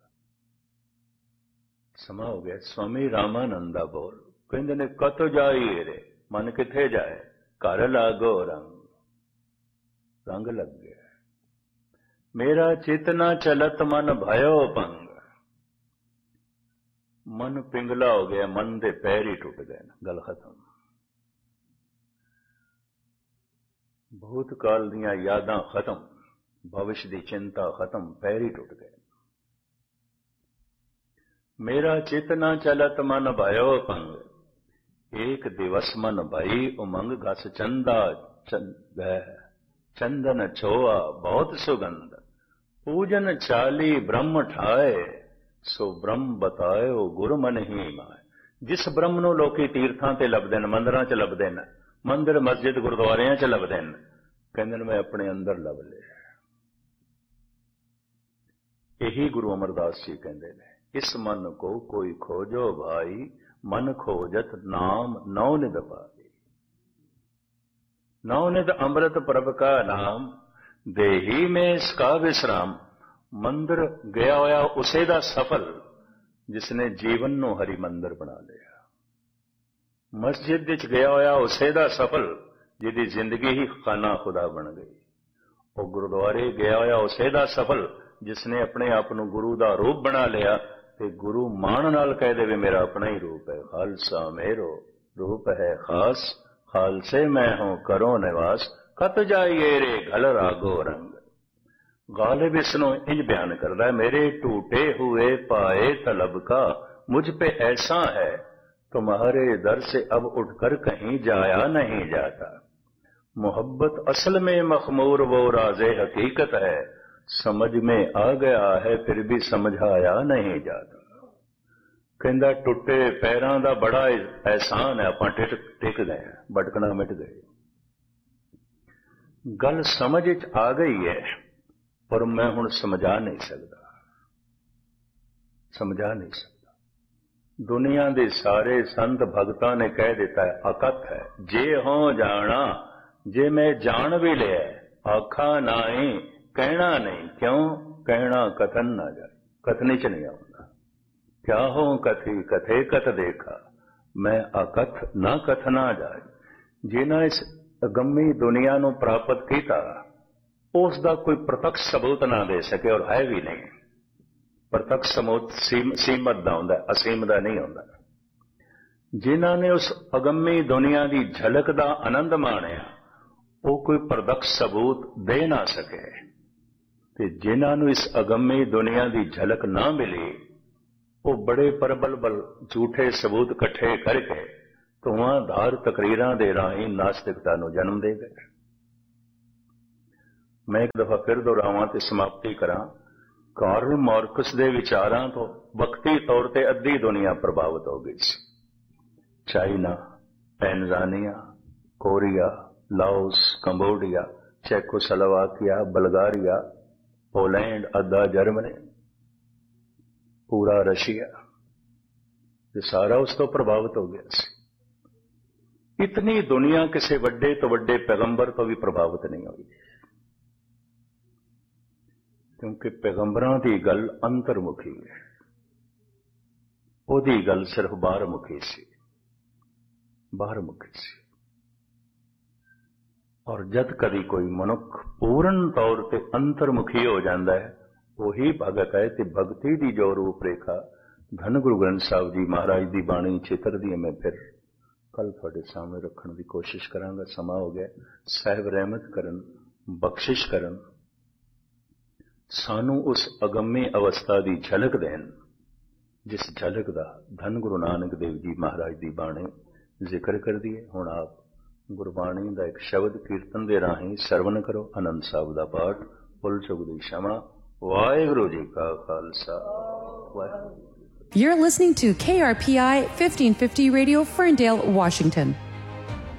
समा हो गया। स्वामी रामानंदा बोल कहते ने कत जाइए रे, मन किथे जाए, घर लागो रंग, रंग लग गया। मेरा चेतना चलत मन भयो पंग, मन पिंगला हो गया, मन दे पैर ही टूट गए, गल खत्म। भूतकाल दियां यादां खत्म, भविष्य दी चिंता खत्म, पैर ही टूट गए। मेरा चेतना चलत मन भयो पंग, एक दिवस मन भई उमंग, घस चंदा चंद चंदन छोआ बहुत सुगंध, पूजन चाली ब्रह्म ठाए, सो ब्रह्म बतायो गुरु मन ही माए। जिस ब्रह्म नूं लोकी तीर्थां ते लभदे ने, मंदिरां च लभदे ने, मंदिर मस्जिद गुरुद्वारियां च लभदे ने, कहंदे ने मैं अपने अंदर लभ लिया। यही गुरु अमरदास जी कहंदे ने, इस मन को कोई खोजो भाई, मन खोजत नाम नवनिध पाई। नवनिध अमृत प्रभ का नाम, देही में इसका विश्राम। मंदिर गया होया उसे दा सफल, जिसने जीवन नू हरि मंदिर बना लिया। मस्जिद विच गया होया उसे दा सफल, जिहदी जिंदगी ही खाना खुदा बन गई। और गुरुद्वारे गया होया उसे दा सफल, जिसने अपने आप नू गुरु दा रूप बना लिया। ते गुरु मान नाल कह दे मेरा अपना ही रूप है, खालसा मेरो रूप है खास, खालसे मैं हूं करो निवास, कत जाइए रे घल रागो रंग। गालिब इसनो इंज बयान करदा है, मेरे टूटे हुए पाए तलब का मुझ पे ऐसा है, तुम्हारे दर से अब उठकर कहीं जाया नहीं जाता। मोहब्बत असल में मखमूर वो राज़े हकीकत है, समझ में आ गया है फिर भी समझाया नहीं जाता। कहंदा टुटे पैरां दा बड़ा एहसान है, आपां टिक टिक गए, भटकना मिट गए। गल समझ च आ गई है, पर मैं हुण समझा नहीं सकदा, समझा नहीं सकदा। दुनिया दे सारे संत भगतां ने कह दिता है अकथ है, जे हो जाना, जे मैं जान भी लिया आखा नाई, कहना नहीं। क्यों कहना कथन ना जाए, कथनी च नहीं आऊंगा। क्या हो कथी कथे कथ देखा, मैं अकथ ना कथना जाए। जिन्हें इस अगम्मी दुनिया नू प्राप्त किया, उसका कोई प्रत्यक्ष सबूत ना दे सके, और है भी नहीं। प्रत्यक्ष सबूत सीम, सीमत दा हुंदा, असीम दा नहीं हुंदा। जिन्होंने उस अगम्मी दुनिया की झलक का आनंद माणिया, वो कोई प्रत्यक्ष सबूत दे ना सके। ते जिन्होंने इस अगम्मी दुनिया की झलक ना मिली, वो बड़े प्रबल बल झूठे सबूत इकट्ठे करके धुआंधार तकरीरां दे राही नास्तिकता नूं जन्म दे गए। मैं एक दफा फिर दोहरावां ते समाप्ति करां। कार्ल मार्क्स दे विचारां तो वक्ती तौर ते अद्धी दुनिया प्रभावित हो गई सी। China, Tanzania, Korea, Laos, Cambodia, Czechoslovakia, Bulgaria, Poland, अद्धा जर्मनी, पूरा रशिया, ये सारा उस तो प्रभावित हो गया सी। इतनी दुनिया किसी वड्डे तो वड्डे पैगंबर तो भी प्रभावित नहीं हुई, क्योंकि पैगंबरां दी गल अंतर्मुखी है, ओदी गल सिर्फ बाहरमुखी सी, बाहरमुखी सी। और जद कदी कोई मनुख पूर्ण तौर पे अंतर्मुखी हो जाता है, वही भगत है। ते भगती दी जो रूपरेखा धन गुरु ग्रंथ साहब जी महाराज दी बाणी चित्र दी मैं फिर कल थोड़े सामने रखने की कोशिश करांगा। समा हो गया। साहिब रहमत करन, बख्शिश करन, सानू उस अगम्य अवस्था की झलक देन जिस झलक का धन गुरु नानक देव जी महाराज की बाणी जिक्र कर दिए। हुण आप गुरबाणी का एक शब्द कीर्तन दे राही सरवण करो। आनंद साहब का पाठ, भुल चुक दी क्षमा। वाहिगुरू जी का Khalsa, Waheguru. You're listening to K R P I fifteen fifty Radio, Ferndale, Washington.